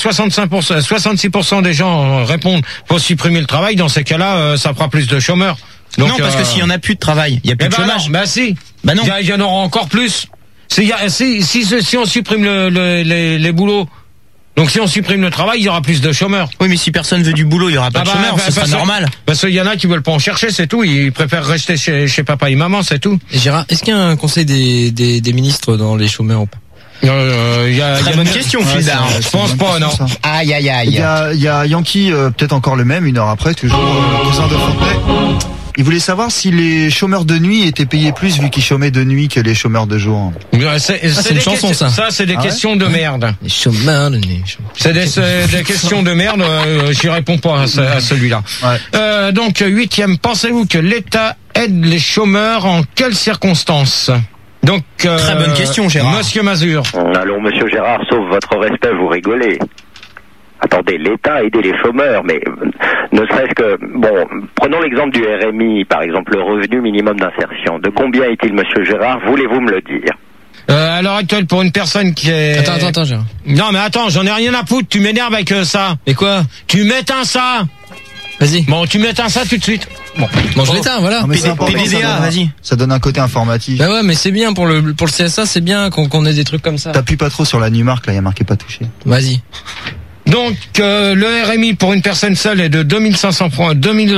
66% des gens répondent faut supprimer le travail, dans ces cas-là, ça fera plus de chômeurs. Donc, non, parce que s'il y en a plus de travail, il y a plus de chômage. Non, bah si. Bah non. Il y en aura encore plus. Si on supprime les boulots, donc si on supprime le travail, il y aura plus de chômeurs. Oui, mais si personne veut du boulot, il y aura pas de chômeurs, ce sera normal. Parce qu'il y en a qui veulent pas en chercher, c'est tout. Ils préfèrent rester chez papa et maman, c'est tout. Et Gérard, est-ce qu'il y a un conseil des ministres dans les chômeurs ou pas? Très bonne question, Fildar. Je pense pas, non. Aïe, aïe, aïe. Il y a Yankee, peut-être encore le même, 1 heure après, toujours 2 heures de forfait. Il voulait savoir si les chômeurs de nuit étaient payés plus vu qu'ils chômaient de nuit que les chômeurs de jour. C'est une chanson, ça. Ça, c'est des questions de merde. Les chômeurs de nuit. C'est des questions de merde. J'y réponds pas à celui-là. Ouais. Donc 8e, pensez-vous que l'État aide les chômeurs en quelles circonstances? Donc très bonne question, Gérard. Monsieur Mazur. Allons, Monsieur Gérard, sauf votre respect, vous rigolez. Attendez, l'État a aidé les chômeurs, mais ne serait-ce que... Bon, prenons l'exemple du RMI, par exemple, le revenu minimum d'insertion. De combien est-il, Monsieur Gérard? Voulez-vous me le dire? À l'heure actuelle, pour une personne qui est... Attends, Gérard. Non, mais attends, j'en ai rien à foutre, tu m'énerves avec ça. Et quoi? Tu m'éteins ça. Vas-y. Bon, tu m'éteins ça tout de suite. Bon, je l'éteins, voilà. PDDA, vas-y. Ça donne un côté informatif. Bah ouais, mais c'est bien pour le CSA, c'est bien qu'on ait des trucs comme ça. T'appuies pas trop sur la Numark, là, il y a marqué pas touché. Vas-y. Donc le RMI pour une personne seule est de 2500 francs,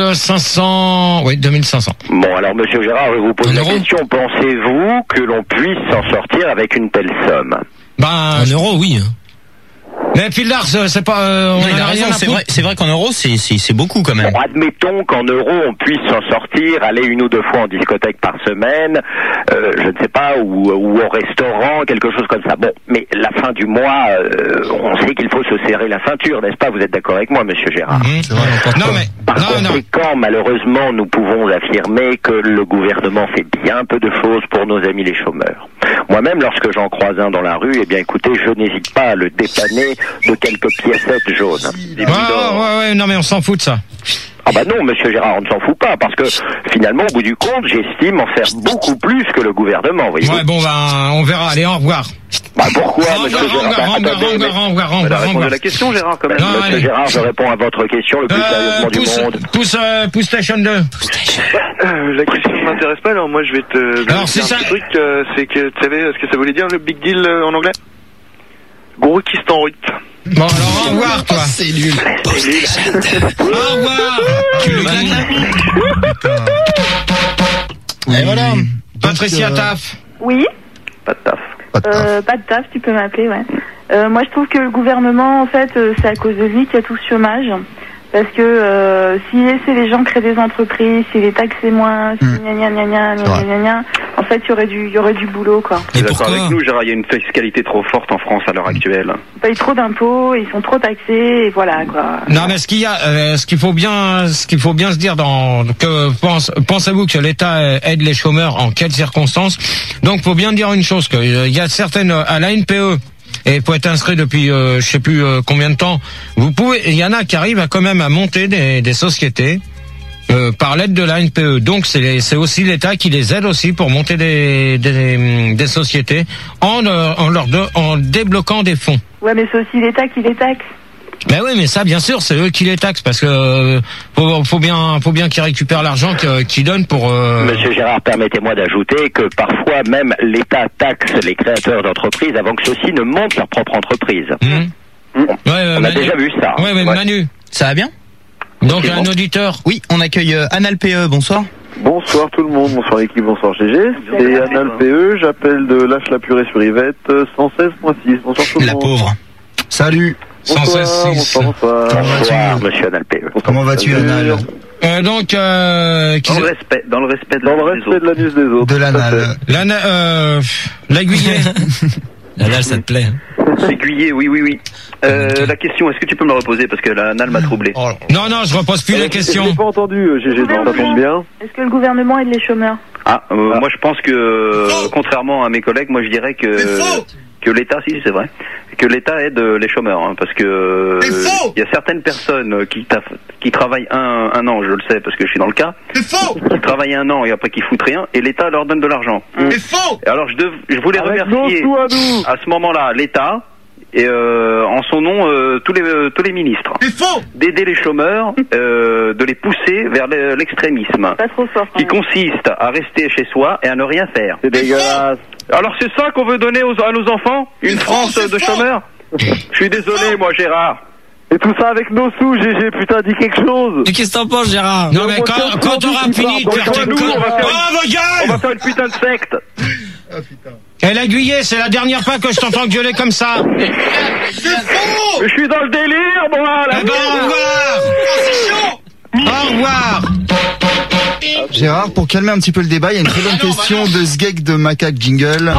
2500. Oui, 2500. Bon, alors Monsieur Gérard, je vous pose la question, pensez-vous que l'on puisse s'en sortir avec une telle somme? Ben, 1 euro, oui. Mais Fildar, c'est pas... non, il a raison, c'est vrai qu'en euros, c'est beaucoup quand même. Bon, admettons qu'en euros, on puisse s'en sortir, aller 1 ou 2 fois en discothèque par semaine, je ne sais pas, ou au restaurant, quelque chose comme ça. Bon, mais la fin du mois, on sait qu'il faut se serrer la ceinture, n'est-ce pas? Vous êtes d'accord avec moi, Monsieur Gérard? C'est vrai, Par conséquent, malheureusement, nous pouvons affirmer que le gouvernement fait bien peu de choses pour nos amis les chômeurs. Moi-même, lorsque j'en croise un dans la rue, eh bien écoutez, je n'hésite pas à le dépanner de quelques piécettes jaunes. Ouais, non mais on s'en fout de ça. Ah bah non, Monsieur Gérard, on ne s'en fout pas, parce que finalement, au bout du compte, j'estime en faire beaucoup plus que le gouvernement, voyez-vous. Ouais, bon, bah, on verra, allez, au revoir. Bah pourquoi, Monsieur Gérard? On va répondre à la question, Gérard, quand même. Non, Monsieur Gérard, je réponds à votre question le plus sérieusement du monde. Pousse Station 2. La question ne m'intéresse pas, alors moi je vais te... Alors c'est ça... Un truc, c'est que, tu savais ce que ça voulait dire, le big deal en anglais? Gros Ruth. Bon, alors au revoir, toi. C'est nul. Au revoir. Tu le Et voilà. Patricia Taff. Oui. Pas de taf. Pas de taf, tu peux m'appeler, ouais. Moi, je trouve que le gouvernement, en fait, c'est à cause de lui qu'il y a tout ce chômage. Parce que s'il laissait les gens créer des entreprises, s'il les taxait moins, en fait, il y aurait du boulot, quoi. Et d'accord avec nous, Gérard, il y a une fiscalité trop forte en France à l'heure actuelle. Ils payent trop d'impôts, ils sont trop taxés, et voilà, quoi. Non, mais ce qu'il faut bien se dire pensez-vous que l'État aide les chômeurs en quelles circonstances? Donc, faut bien dire une chose, qu'il y a certaines, à la NPE, et faut être inscrit depuis je sais plus combien de temps. Il y en a qui arrivent quand même à monter des sociétés par l'aide de la NPE. Donc c'est aussi l'État qui les aide aussi pour monter des sociétés en débloquant des fonds. Ouais, mais c'est aussi l'État qui les taxe. Ben oui, mais ça, bien sûr, c'est eux qui les taxent parce que faut bien qu'ils récupèrent l'argent qu'ils donnent pour. Monsieur Gérard, permettez-moi d'ajouter que parfois même l'État taxe les créateurs d'entreprises avant que ceux-ci ne montent leur propre entreprise. On a déjà vu ça. Ouais, Manu. Ça va bien? Donc un auditeur. Oui, on accueille Anal PE. Bonsoir. Bonsoir tout le monde, bonsoir l'équipe, bonsoir GG. C'est Anal PE, j'appelle de Lâche la purée sur Yvette, 116.6. Bonsoir tout le monde. La pauvre. Salut. Bonsoir, bonsoir. Bonsoir, monsieur Anal PE. Comment vas-tu, Anal? Dans le respect de la news des autres. De l'anal. L'aiguillet. L'anal, ça te plaît. L'aiguillet, oui. La question, est-ce que tu peux me la reposer parce que l'anal m'a troublé. Non, je repose plus la question. J'ai pas entendu, GG, ça tombe bien. Est-ce que le gouvernement aide les chômeurs? Moi je pense que, contrairement à mes collègues, moi je dirais que l'État, si c'est vrai, que l'État aide les chômeurs, hein, parce que il y a certaines personnes qui travaillent un an, je le sais parce que je suis dans le cas, qui travaillent un an et après qui foutent rien, et l'État leur donne de l'argent. Et alors je voulais remercier à ce moment-là l'État et en son nom tous les ministres d'aider les chômeurs, de les pousser vers l'extrémisme, Pas trop fort, qui consiste à rester chez soi et à ne rien faire. C'est dégueulasse. Alors c'est ça qu'on veut donner à nos enfants? Une France de chômeurs? Je suis désolé, moi, Gérard. Et tout ça avec nos sous, GG, putain, dis quelque chose. Mais qu'est-ce que t'en penses, Gérard? Non, mais quand t'auras fini de faire tes connes... On va faire une putain de secte. Et l'aiguillet, c'est la dernière fois que je t'entends gueuler comme ça. C'est faux. Je suis dans le délire, moi, là. Eh ben, au revoir. C'est chaud. Au revoir. Gérard, pour calmer un petit peu le débat, il y a une très bonne question de Sgeg de Macaque Jingle.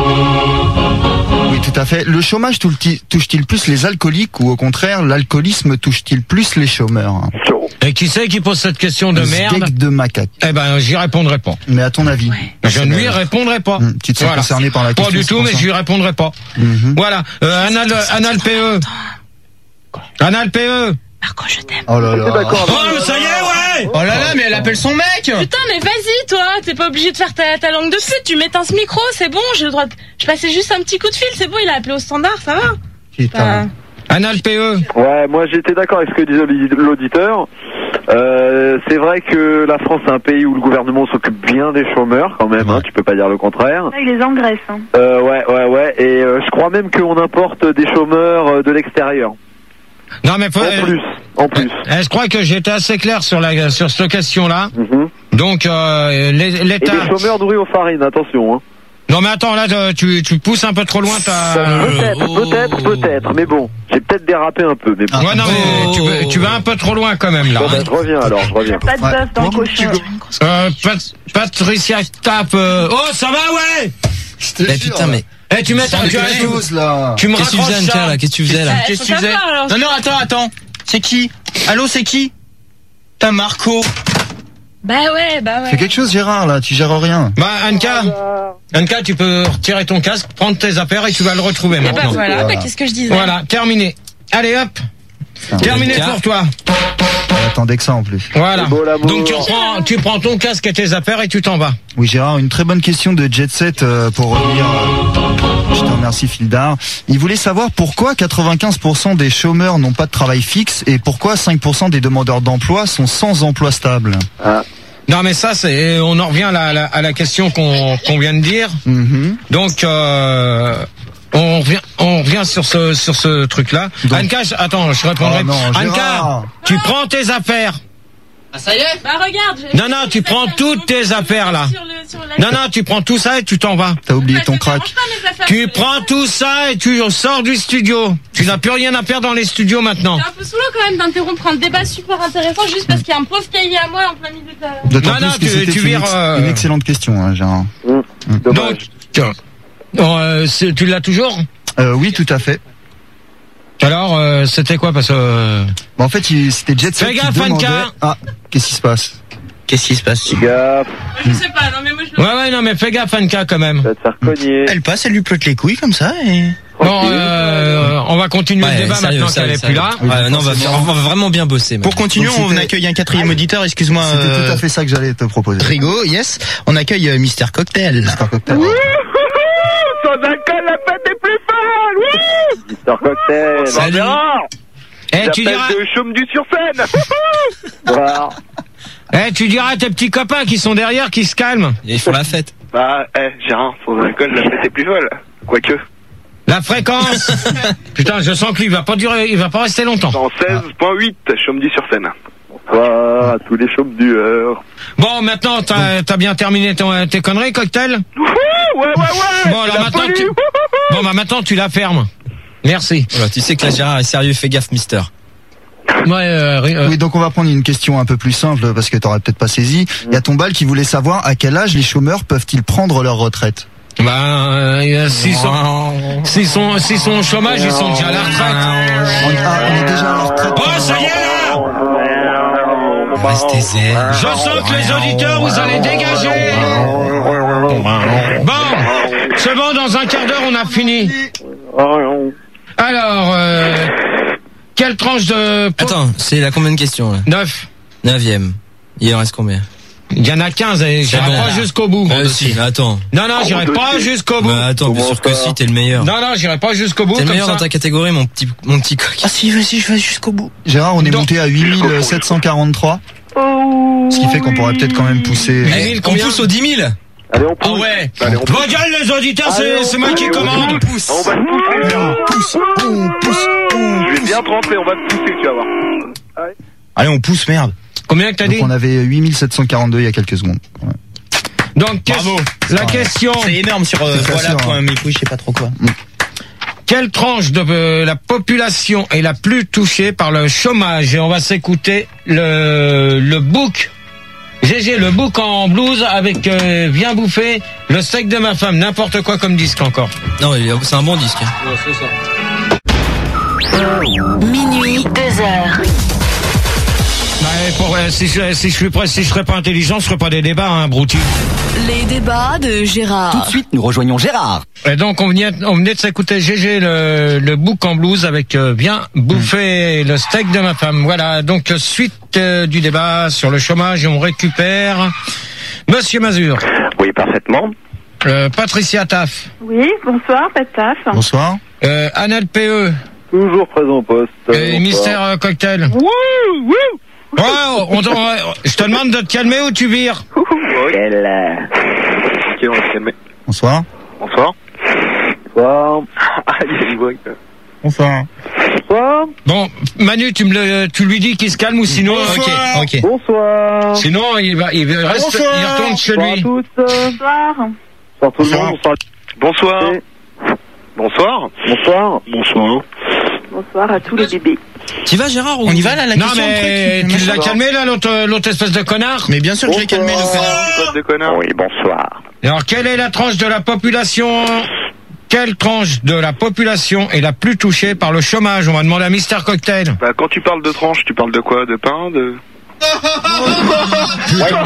Oui, tout à fait. Le chômage touche-t-il plus les alcooliques ou au contraire, l'alcoolisme touche-t-il plus les chômeurs? Et qui c'est qui pose cette question de merde? Sgeg de Macaque. Eh ben, j'y répondrai pas. Mais à ton avis? Je ne lui répondrai pas. Tu te sens concerné par la question? Pas du tout, mais je lui répondrai pas. Voilà. Anal PE. Anal PE. Marco, je t'aime. Oh là là. Oh, ça y est, ouais. Oh là là, mais elle appelle son mec. Putain, mais vas-y, toi. T'es pas obligé de faire ta langue de pute. Tu m'éteins ce micro, c'est bon. J'ai le droit de... Je passais juste un petit coup de fil, c'est bon. Il a appelé au standard, ça va. Putain. Anal PE. Ouais, moi j'étais d'accord avec ce que disait l'auditeur. C'est vrai que la France c'est un pays où le gouvernement s'occupe bien des chômeurs quand même, hein, tu peux pas dire le contraire. Il les engraisse. Hein. Ouais. Et je crois même qu'on importe des chômeurs de l'extérieur. Non mais en plus. Je crois que j'étais assez clair sur cette question-là. Donc l'État. Et des chômeurs nourris aux farines, attention. Hein. Non mais attends, là tu pousses un peu trop loin Peut-être, mais bon, j'ai peut-être dérapé un peu, mais bon. Ouais, non mais tu vas un peu trop loin quand même là. Bon, ben, je reviens. Pas de bœuf dans le cochon. Patricia tape. Oh ça va ouais. Mais putain mais. Eh tu mets ta chose là. Tu me Qu'est-ce que tu faisais, Anka, là? Qu'est-ce que tu faisais là? Qu'est-ce que tu faisais? Non, attends. C'est qui? Allô, c'est qui? T'as Marco. Bah ouais. Fais quelque chose, Gérard, là, tu gères rien. Bah, Anka, tu peux retirer ton casque, prendre tes affaires et tu vas le retrouver maintenant. Et bah voilà, qu'est-ce que je disais? Voilà, terminé. Allez hop. Terminé pour toi. Attendez que ça en plus. Voilà. Donc tu prends ton casque et tes affaires et tu t'en vas. Oui, Gérard, une très bonne question de Jet Set pour revenir. Je te remercie, Fildar. Il voulait savoir pourquoi 95% des chômeurs n'ont pas de travail fixe et pourquoi 5% des demandeurs d'emploi sont sans emploi stable. Non mais ça on en revient à la question qu'on vient de dire. Donc on revient sur ce truc-là. Anka, attends, je répondrai. Anka, tu prends tes affaires. Ah ça y est. Bah regarde. Non, tu prends toutes tes affaires là. Non, tu prends tout ça et tu t'en vas. T'as oublié ton crack. Tu prends tout ça et tu sors du studio. Tu n'as plus rien à faire dans les studios maintenant. C'est un peu saoulant quand même d'interrompre un débat super intéressant juste parce qu'il y a un pauvre cahier à moi en plein milieu de... D'autant plus que c'était une excellente question, hein, Gérard. Donc, tu l'as toujours? Oui, tout à fait. Alors, c'était quoi parce que... En fait, c'était Jet Set. Fais gaffe, Anka. Ah, qu'est-ce qui se passe? Qu'est-ce qui se passe? Fais gaffe. Je sais pas, non mais moi je... Ouais, non mais fais gaffe, Anka, quand même. Ça va te faire cogner. Elle passe, elle lui plotte les couilles comme ça et... Bon, on va continuer le débat maintenant qu'elle est plus là. Non, on va vraiment bien bosser. Pour continuer, on accueille un quatrième auditeur, excuse-moi. C'était tout à fait ça que j'allais te proposer. Rigo, yes. On accueille Mister Cocktail. Mister Cocktail. Sans alcool, la fête est plus folle. Oui. Mister Cocktail. Salut. Tu diras... de chaume du sur scène. Voilà. Tu diras à tes petits copains qui sont derrière qui se calment. Et ils font la fête. Bah, Gérard, sans alcool, la fête est plus folle. Quoique. La fréquence. Putain, je sens que lui, il va pas rester longtemps. 116.8, Chaume-du sur scène. bonsoir à tous les chômeurs. Bon, maintenant, t'as bien terminé tes conneries, Cocktail? Ouais. Bon, alors maintenant, tu la fermes. Merci. Voilà, tu sais que là, Gérard est sérieux, fais gaffe, mister. Oui, donc on va prendre une question un peu plus simple parce que t'aurais peut-être pas saisi. Il y a Tombal qui voulait savoir à quel âge les chômeurs peuvent-ils prendre leur retraite. S'ils sont au chômage, ils sont déjà à la retraite. On est déjà à la retraite. Oh, ça y est là! Restez zen. Je sens que les auditeurs, vous allez dégager. Bon, c'est bon, dans un quart d'heure, on a fini. Alors, quelle tranche de... Attends, c'est la combien de questions là? 9. 9e. Il en reste combien? Il y en a 15 et j'irai pas jusqu'au bout. Si, attends. Non, j'irai pas jusqu'au bout. Bah attends, bien sûr que si, t'es le meilleur. Non, j'irai pas jusqu'au bout. T'es le meilleur dans ta catégorie, mon petit coq. Ah si, vas-y, je vais jusqu'au bout. Gérard, on est monté à 8743. Ce qui fait qu'on pourrait peut-être quand même pousser... On pousse aux 10 000. Allez, on pousse. Ah ouais. Allez, on pousse. Vos gueules, les auditeurs, c'est moi qui commande. On pousse. Je vais bien te rentrer, on va te pousser, tu vas voir. Allez, on pousse, merde. Combien que t'as dit? On avait 8742 il y a quelques secondes. Ouais. Donc, la question... C'est énorme sur voilà.mes couilles, je sais pas trop quoi. Quelle tranche de la population est la plus touchée par le chômage? Et on va s'écouter le bouc. GG, le bouc en blues avec Viens bouffer le steak de ma femme. N'importe quoi comme disque encore. Non, c'est un bon disque. Ouais, c'est ça. Minuit, 2h. Si je serais pas intelligent, je ferais pas des débats, hein, brouti. Les débats de Gérard. Tout de suite, nous rejoignons Gérard. Et donc, on venait de s'écouter GG, le bouc en blues avec Viens bouffer le steak de ma femme. Voilà. Donc, suite du débat sur le chômage, et on récupère Monsieur Mazur. Oui, parfaitement. Patricia Taff. Oui, bonsoir, Pat Taff. Bonsoir. Annelle PE. Toujours présent au poste. Et Mystère Cocktail. Oui. Je te demande de te calmer ou tu vires. Ok, on va se calmer. Bonsoir. Bonsoir. Ah, il y a une voix. Bonsoir. Bon, Manu, tu lui dis qu'il se calme ou sinon... Ok. Bonsoir. Sinon, il retourne chez lui. Bonsoir. Bonsoir tout le monde. Bonsoir. Bonsoir à tous les bébés. Tu vas, Gérard, ou... On y va là, la Non, question mais tu l'as calmé là, l'autre espèce de connard? Mais bien sûr que je l'ai calmé, le connard. Oui, bonsoir. Alors, quelle est la tranche de la population? Quelle tranche de la population est la plus touchée par le chômage? On va demander à Mister Cocktail. Bah, quand tu parles de tranche, tu parles de quoi? De pain? Putain,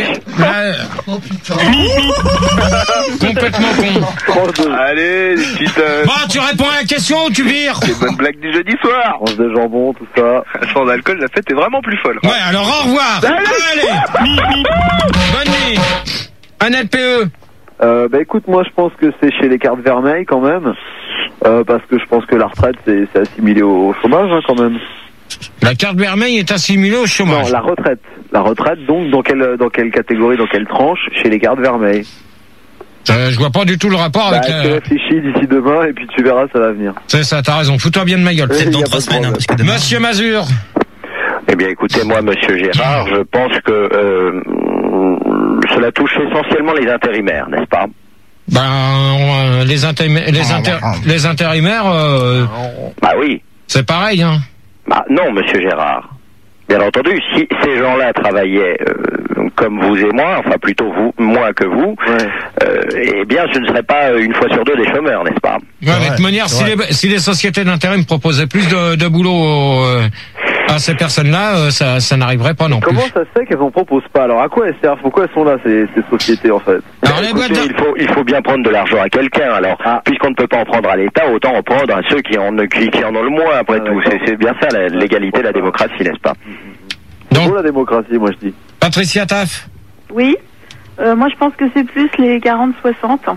complètement con. Allez, les petites... Bon, tu réponds à la question ou tu vires? Les bonnes blagues du jeudi soir. Tranche de jambon, tout ça. Sans alcool, la fête est vraiment plus folle. Ouais, alors au revoir. Allez. Bonne nuit. Annette PE. Bah écoute, moi je pense que c'est chez les cartes vermeilles quand même. Parce que je pense que la retraite c'est assimilé au chômage hein, quand même. La carte vermeille est assimilée au chômage. Non, la retraite. La retraite, donc, dans quelle catégorie, dans quelle tranche? Chez les cartes vermeilles. Je vois pas du tout le rapport avec... Tu réfléchis d'ici demain et puis tu verras, ça va venir. C'est ça, t'as raison. Fous-toi bien de ma gueule. Peut-être dans 3 semaines, parce que demain... Monsieur Mazur. Eh bien, écoutez, moi, Monsieur Gérard, je pense que cela touche essentiellement les intérimaires, n'est-ce pas? Les intérimaires... Bah oui. C'est pareil, hein. Bah non, Monsieur Gérard. Bien entendu, si ces gens-là travaillaient comme vous et moi, enfin plutôt moi que vous, eh bien ce ne serait pas une fois sur deux des chômeurs, n'est-ce pas? Ouais, de toute manière, si les sociétés d'intérim proposaient plus de boulot à ces personnes-là, ça n'arriverait pas non plus. Comment ça se fait qu'elles en proposent pas? Alors à quoi elles servent? Pourquoi elles sont là ces sociétés en fait? Alors, il faut bien prendre de l'argent à quelqu'un. Alors puisqu'on ne peut pas en prendre à l'État, autant en prendre à ceux qui en ont le moins après tout. C'est bien ça l'égalité, la démocratie, n'est-ce pas? Donc la démocratie, moi je dis. Patricia Taff. Oui. Moi je pense que c'est plus les 40-60 ans.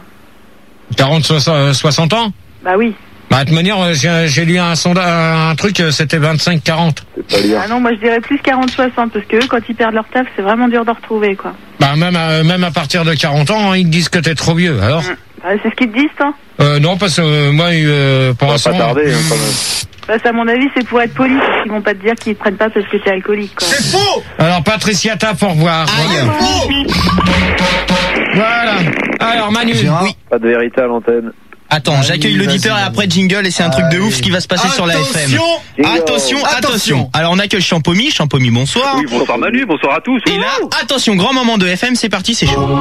40-60 ans? Bah oui. Bah, de toute manière, j'ai lu un truc, c'était 25-40. Ah non, moi je dirais plus 40-60, parce que eux, quand ils perdent leur taf, c'est vraiment dur de retrouver, quoi. Bah, même à partir de 40 ans, hein, ils te disent que t'es trop vieux, alors. C'est ce qu'ils te disent, toi? Non, parce que moi, pour l'instant... Ça va pas tarder, hein, quand même. Parce à mon avis, c'est pour être poli, parce qu'ils vont pas te dire qu'ils te prennent pas parce que t'es alcoolique, quoi. C'est faux! Alors, Patricia Taff, au revoir. Voilà. Alors, Manu. Oui. Pas de vérité à l'antenne. Attends, j'accueille l'auditeur et après jingle et c'est un truc de ouf ce qui va se passer sur la FM. Attention. Alors on accueille Champomy, bonsoir. Oui, bonsoir Manu, bonsoir à tous. Et là, attention, grand moment de FM, c'est parti, c'est chaud.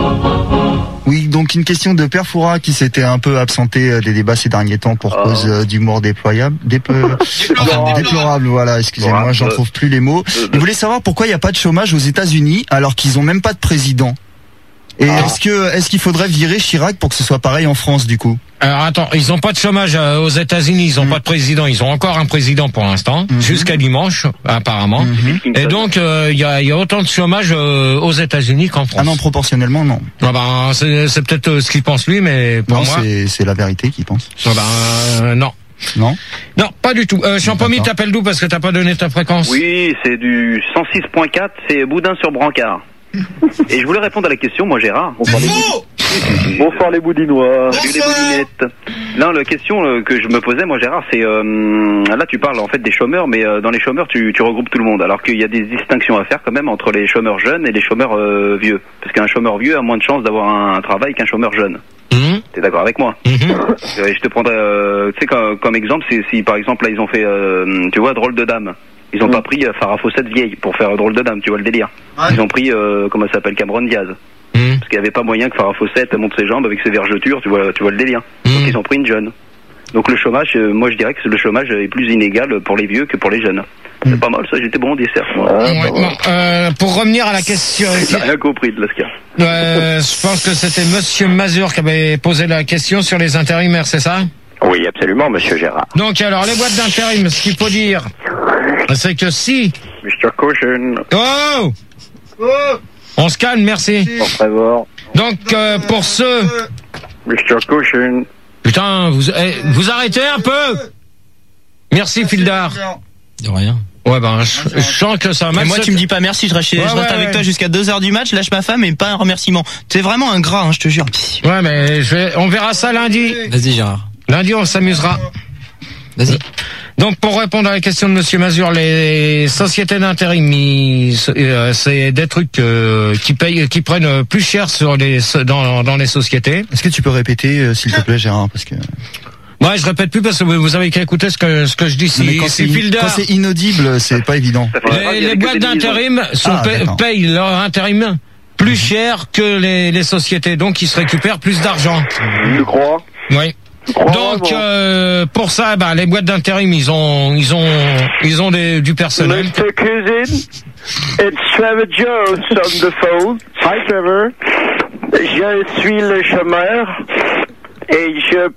Oui, donc une question de Père Foura qui s'était un peu absenté des débats ces derniers temps pour cause d'humour déplorable, voilà, excusez-moi, j'en trouve plus les mots. Il voulait savoir pourquoi il n'y a pas de chômage aux États-Unis alors qu'ils ont même pas de président. Et est-ce qu'il faudrait virer Chirac pour que ce soit pareil en France du coup? Alors attends, ils ont pas de chômage aux États-Unis, ils ont pas de président, ils ont encore un président pour l'instant, jusqu'à dimanche apparemment. Et donc il y a autant de chômage aux États-Unis qu'en France. Ah non, proportionnellement non. Ah ben c'est peut-être ce qu'il pense lui, mais pour moi c'est la vérité qu'il pense. Ah ben non. Non, pas du tout. Champomy, t'appelles d'où parce que t'as pas donné ta fréquence? Oui, c'est du 106.4, c'est Boudin sur Brancard. Et je voulais répondre à la question, moi Gérard. Bonsoir les Boudinois. Salut les Boudinettes. Non, la question que je me posais, moi Gérard, c'est là tu parles en fait des chômeurs, mais dans les chômeurs tu regroupes tout le monde. Alors qu'il y a des distinctions à faire quand même entre les chômeurs jeunes et les chômeurs vieux. Parce qu'un chômeur vieux a moins de chances d'avoir un travail qu'un chômeur jeune. T'es d'accord avec moi? Je te prendrais, tu sais, comme exemple, si par exemple là ils ont fait, tu vois, Drôle de Dame. Ils ont pas pris Farah Fawcett vieille pour faire Drôle de Dame, tu vois le délire. Ils ont pris, comment ça s'appelle, Cameron Diaz. Parce qu'il n'y avait pas moyen que Farah Fawcett monte ses jambes avec ses vergetures, tu vois le délire. Donc ils ont pris une jeune. Donc le chômage, moi je dirais que le chômage est plus inégal pour les vieux que pour les jeunes. C'est pas mal ça, j'étais bon au dessert. Pour revenir à la question... J'ai rien compris de l'ascar. Je pense que c'était Monsieur Mazur qui avait posé la question sur les intérimaires, c'est ça? Oui, absolument, Monsieur Gérard. Donc alors, les boîtes d'intérim, ce qu'il faut dire, c'est que si... Mr. Caution. Oh, on se calme, merci. Donc, pour ceux... Mr. Caution. Putain, vous arrêtez un peu. Merci, Fildar. De rien. Ouais, ben, je sens que ça m'a... Moi, tu me dis pas merci, je reste avec toi jusqu'à 2h du match, lâche ma femme et pas un remerciement. T'es vraiment un gras, hein, je te jure. Ouais, mais on verra ça lundi. Vas-y, Gérard. Lundi, on s'amusera. Vas-y. Donc, pour répondre à la question de Monsieur Mazur, les sociétés d'intérim, c'est des trucs qui prennent plus cher dans les sociétés. Est-ce que tu peux répéter, s'il te plaît, Gérard, parce que... Ouais, je répète plus parce que vous avez qu'à écouter ce que je dis. Quand c'est inaudible, c'est pas évident. Les boîtes d'intérim payent leur intérim plus cher que les sociétés, donc ils se récupèrent plus d'argent. Tu crois? Oui. Donc pour ça, les boîtes d'intérim, ils ont du personnel. Mr. Cousin, it's Trevor Jones on the phone. Hi Trevor. Je suis le chômeur et je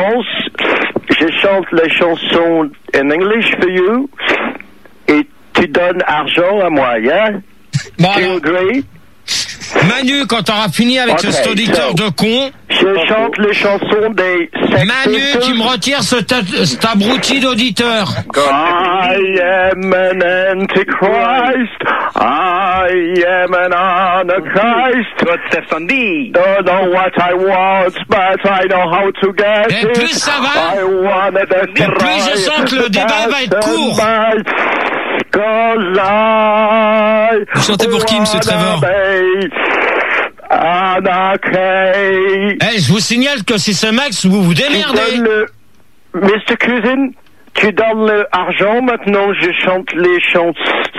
chante les chansons in English for you et tu donnes argent à moi, yeah? Bon, do you agree? Manu, quand t'auras fini avec cet auditeur de con... Je chante les chansons des Sex Manu, Pistols. tu me retires cet abruti d'auditeur. I am an antichrist. I am an anarchist. Don't know what I want, but I know how to get Et plus ça va, et plus je sens que le débat va être court. Vous chantez pour qui, monsieur Trevor? Je vous signale que si c'est Max, vous vous démerdez. Mr. Cousin, tu donnes l'argent, maintenant je chante les chansons.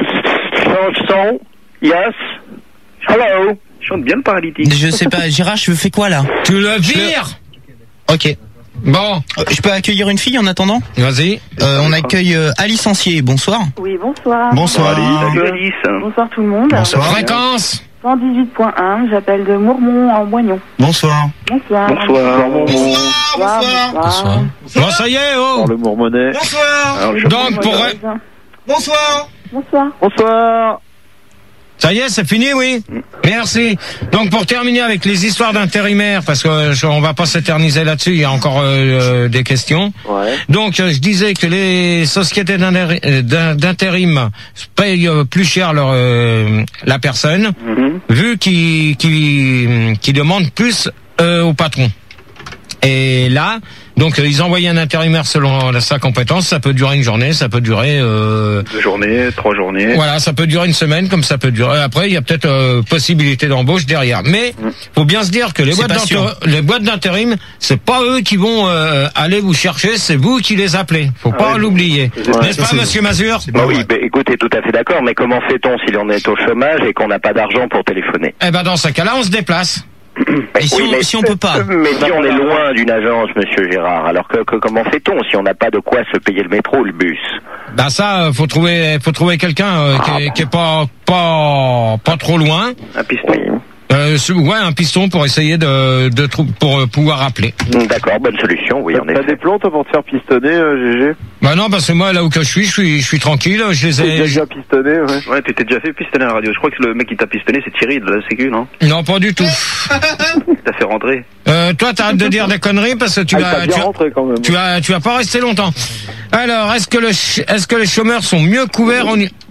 Yes? Hello? Je chante bien le paralytique. Je sais pas, Gérard, je fais quoi là? Tu le vires. Ok. Bon. Je peux accueillir une fille en attendant? Vas-y. On accueille Alice Ancier, bonsoir. Oui, bonsoir. Bonsoir Alice. Salut Alice. Bonsoir tout le monde. Bonsoir. Fréquence 118.1, j'appelle de Mourmont en Moignon. Bonsoir. Bonsoir. Bonsoir. Bonsoir. Bon, ça y est, oh. Le Mourmonnet. Bonsoir. Donc, Bonsoir. Bonsoir. Bonsoir. Ça y est, c'est fini, oui. Merci. Donc pour terminer avec les histoires d'intérimaires, parce que on va pas s'éterniser là-dessus, il y a encore des questions. Ouais. Donc je disais que les sociétés d'intérim payent plus cher la personne, vu qu'ils demandent plus au patron. Et là, Donc ils envoyaient un intérimaire selon sa compétence. Ça peut durer une journée, ça peut durer 2 journées, 3 journées. Voilà, ça peut durer une semaine, comme ça peut durer. Après, il y a peut-être possibilité d'embauche derrière. Mais faut bien se dire que les boîtes d'intérim, c'est pas eux qui vont aller vous chercher, c'est vous qui les appelez. Faut pas l'oublier. N'est-ce pas, Monsieur Mazur? Oui, écoutez, tout à fait d'accord. Mais comment fait-on si l'on est au chômage et qu'on n'a pas d'argent pour téléphoner? Eh ben dans ce cas-là, on se déplace. Et si on peut pas. Mais si on est loin d'une agence, Monsieur Gérard, alors que comment fait-on si on n'a pas de quoi se payer le métro ou le bus? Ben ça, faut trouver quelqu'un qui est pas trop loin. Un piston. Ouais, un piston pour essayer pour pouvoir appeler. D'accord, bonne solution, oui, en effet. T'as des plans, toi, pour te faire pistonner, GG? Bah non, parce que moi, là où que je suis tranquille, je les ai... déjà pistonné, ouais. Ouais, tu t'es déjà fait pistonner à la radio. Je crois que le mec qui t'a pistonné, c'est Thierry de la Sécu, non? Non, pas du tout. T'as fait rentrer. Toi, t'arrêtes de dire des conneries parce que tu vas pas rester longtemps. Alors, est-ce que les chômeurs sont mieux couverts en hiver?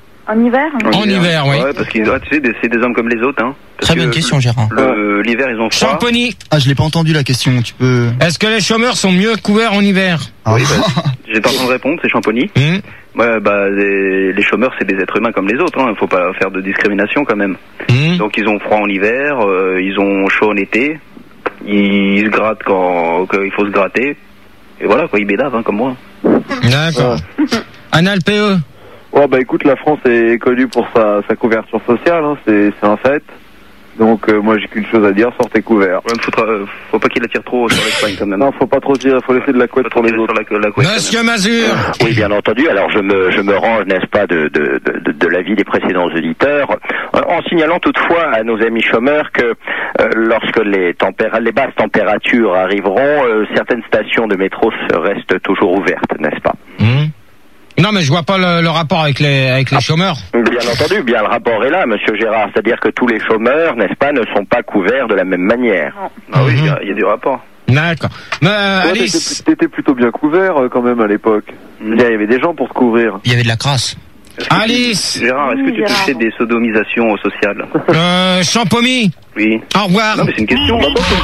En hiver, oui. Ouais, parce que tu sais, c'est des hommes comme les autres, hein. Très bonne question, Gérard. L'hiver, ils ont froid. Champagny. Ah, je l'ai pas entendu la question, tu peux... Est-ce que les chômeurs sont mieux couverts en hiver? Oui, j'ai pas besoin de répondre, c'est Champagny. Ouais, les chômeurs, c'est des êtres humains comme les autres, hein. Faut pas faire de discrimination quand même. Donc ils ont froid en hiver, ils ont chaud en été, ils se grattent quand il faut se gratter. Et voilà, quoi, ils bédavent, hein, comme moi. D'accord. Anal PE. Oh bah écoute, la France est connue pour sa couverture sociale, hein, c'est un fait. Donc moi j'ai qu'une chose à dire, sortez couverts. Ouais, faut pas qu'il attire trop sur l'Espagne quand même. Non, faut pas trop tirer, faut laisser de la couette pour les autres. Monsieur Mazur. Oui, bien entendu. Alors je me range, n'est-ce pas, de l'avis des précédents auditeurs, en signalant toutefois à nos amis chômeurs que lorsque les basses températures arriveront, certaines stations de métro restent toujours ouvertes, n'est-ce pas? Non, mais je vois pas le rapport avec les chômeurs. Bien entendu, bien le rapport est là, Monsieur Gérard. C'est-à-dire que tous les chômeurs, n'est-ce pas, ne sont pas couverts de la même manière. Ah oui, il y a du rapport. D'accord. Mais Alice, t'étais plutôt bien couvert quand même à l'époque. Il y avait des gens pour te couvrir. Il y avait de la crasse. Alice. Gérard, est-ce que tu touchais des sodomisations sociales? Champomy. Oui. Au revoir. Non, mais c'est une question.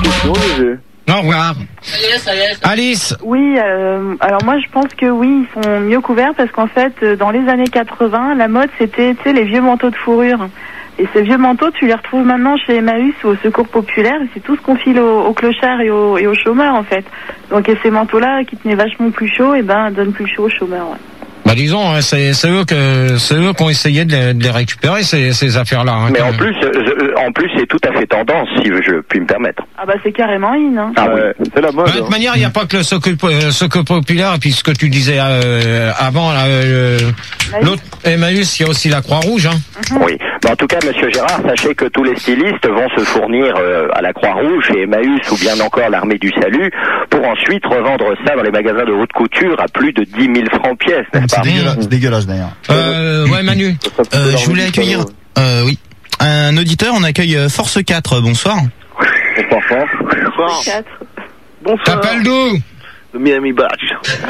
Au revoir. Alice. Oui, alors moi je pense que oui, ils sont mieux couverts parce qu'en fait, dans les années 80, la mode c'était, tu sais, les vieux manteaux de fourrure. Et ces vieux manteaux, tu les retrouves maintenant chez Emmaüs ou au Secours Populaire. C'est tout ce qu'on file aux clochards et aux chômeurs en fait. Donc et ces manteaux-là qui tenaient vachement plus chaud, et donnent plus chaud aux chômeurs. Ouais. Bah disons, hein, c'est eux qui ont essayé de les récupérer ces affaires-là. Hein, mais en plus c'est tout à fait tendance, si je puis me permettre. Ah bah c'est carrément in. Hein. Ah oui, c'est la mode. De toute manière, il n'y a pas que le Secours Populaire et puis ce que tu disais avant, l'autre Emmaüs, il y a aussi la Croix-Rouge. Hein. Oui. En tout cas, Monsieur Gérard, sachez que tous les stylistes vont se fournir à la Croix-Rouge, chez Emmaüs ou bien encore l'Armée du Salut, pour ensuite revendre ça dans les magasins de haute couture à plus de 10 000 francs pièce, n'est-ce pas? C'est dégueulasse d'ailleurs. Ouais, Manu. Je voulais accueillir, oui, un auditeur. On accueille Force 4. Bonsoir. Bonsoir. Bonsoir. Bonsoir. T'appelles d'où? Le Miami Badge.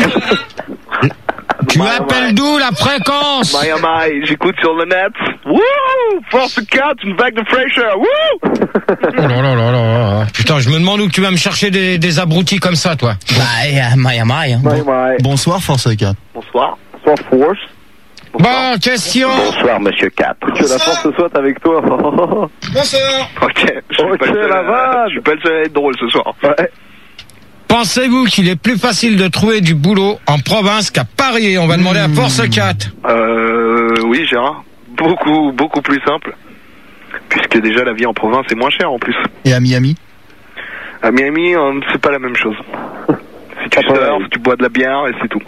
Tu appelles d'où la fréquence? Miami, j'écoute sur le net. Wouh! Force 4, une vague de fraîcheur. Wouh! Oh là là là là. Putain, je me demande où tu vas me chercher des abrutis comme ça, toi. Miami. Hein. Bonsoir, Force 4. Bonsoir. Bonsoir, Force. Bon, question. Bonsoir, Monsieur 4. Que la force soit avec toi. Bonsoir. Ok, la vanne. Je suis pas le seul à être drôle ce soir. Ouais. Pensez-vous qu'il est plus facile de trouver du boulot en province qu'à Paris? On va demander à Force 4. Oui, Gérard. Beaucoup plus simple. Puisque déjà la vie en province est moins chère en plus. Et à Miami? À Miami, c'est pas la même chose. Si tu surfes, tu bois de la bière et c'est tout.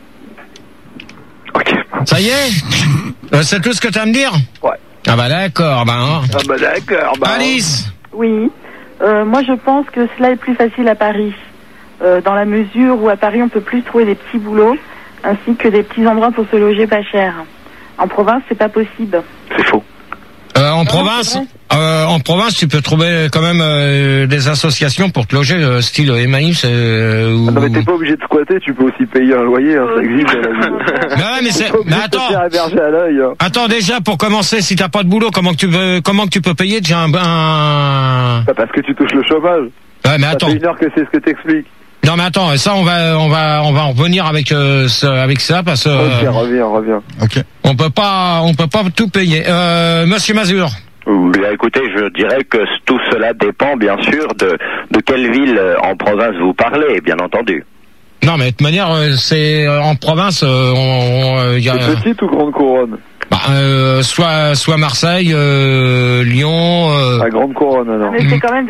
Ok. Ça y est? C'est tout ce que tu as à me dire? Ouais. Ah bah d'accord, d'accord. Alice? Oui. Moi je pense que cela est plus facile à Paris. Dans la mesure où à Paris on peut plus trouver des petits boulots ainsi que des petits endroits pour se loger pas cher. En province c'est pas possible. C'est faux. En province, tu peux trouver quand même des associations pour te loger, style Emmaüs. Non mais t'es pas obligé de squatter, tu peux aussi payer un loyer, hein, ça existe. Mais attends. Attends déjà pour commencer, si t'as pas de boulot, comment que tu peux payer déjà un... Parce que tu touches le chômage. Ouais mais attends. Ça fait une heure que c'est ce que t'expliques. Non mais attends, ça on va en revenir avec ça parce que reviens. OK. On peut pas tout payer. Monsieur Mazur. Bien, écoutez, je dirais que tout cela dépend bien sûr de quelle ville en province vous parlez, bien entendu. Non mais de toute manière, c'est en province, y a C'est petite ou grande couronne? soit Marseille, Lyon. La grande couronne alors. Mais c'est quand même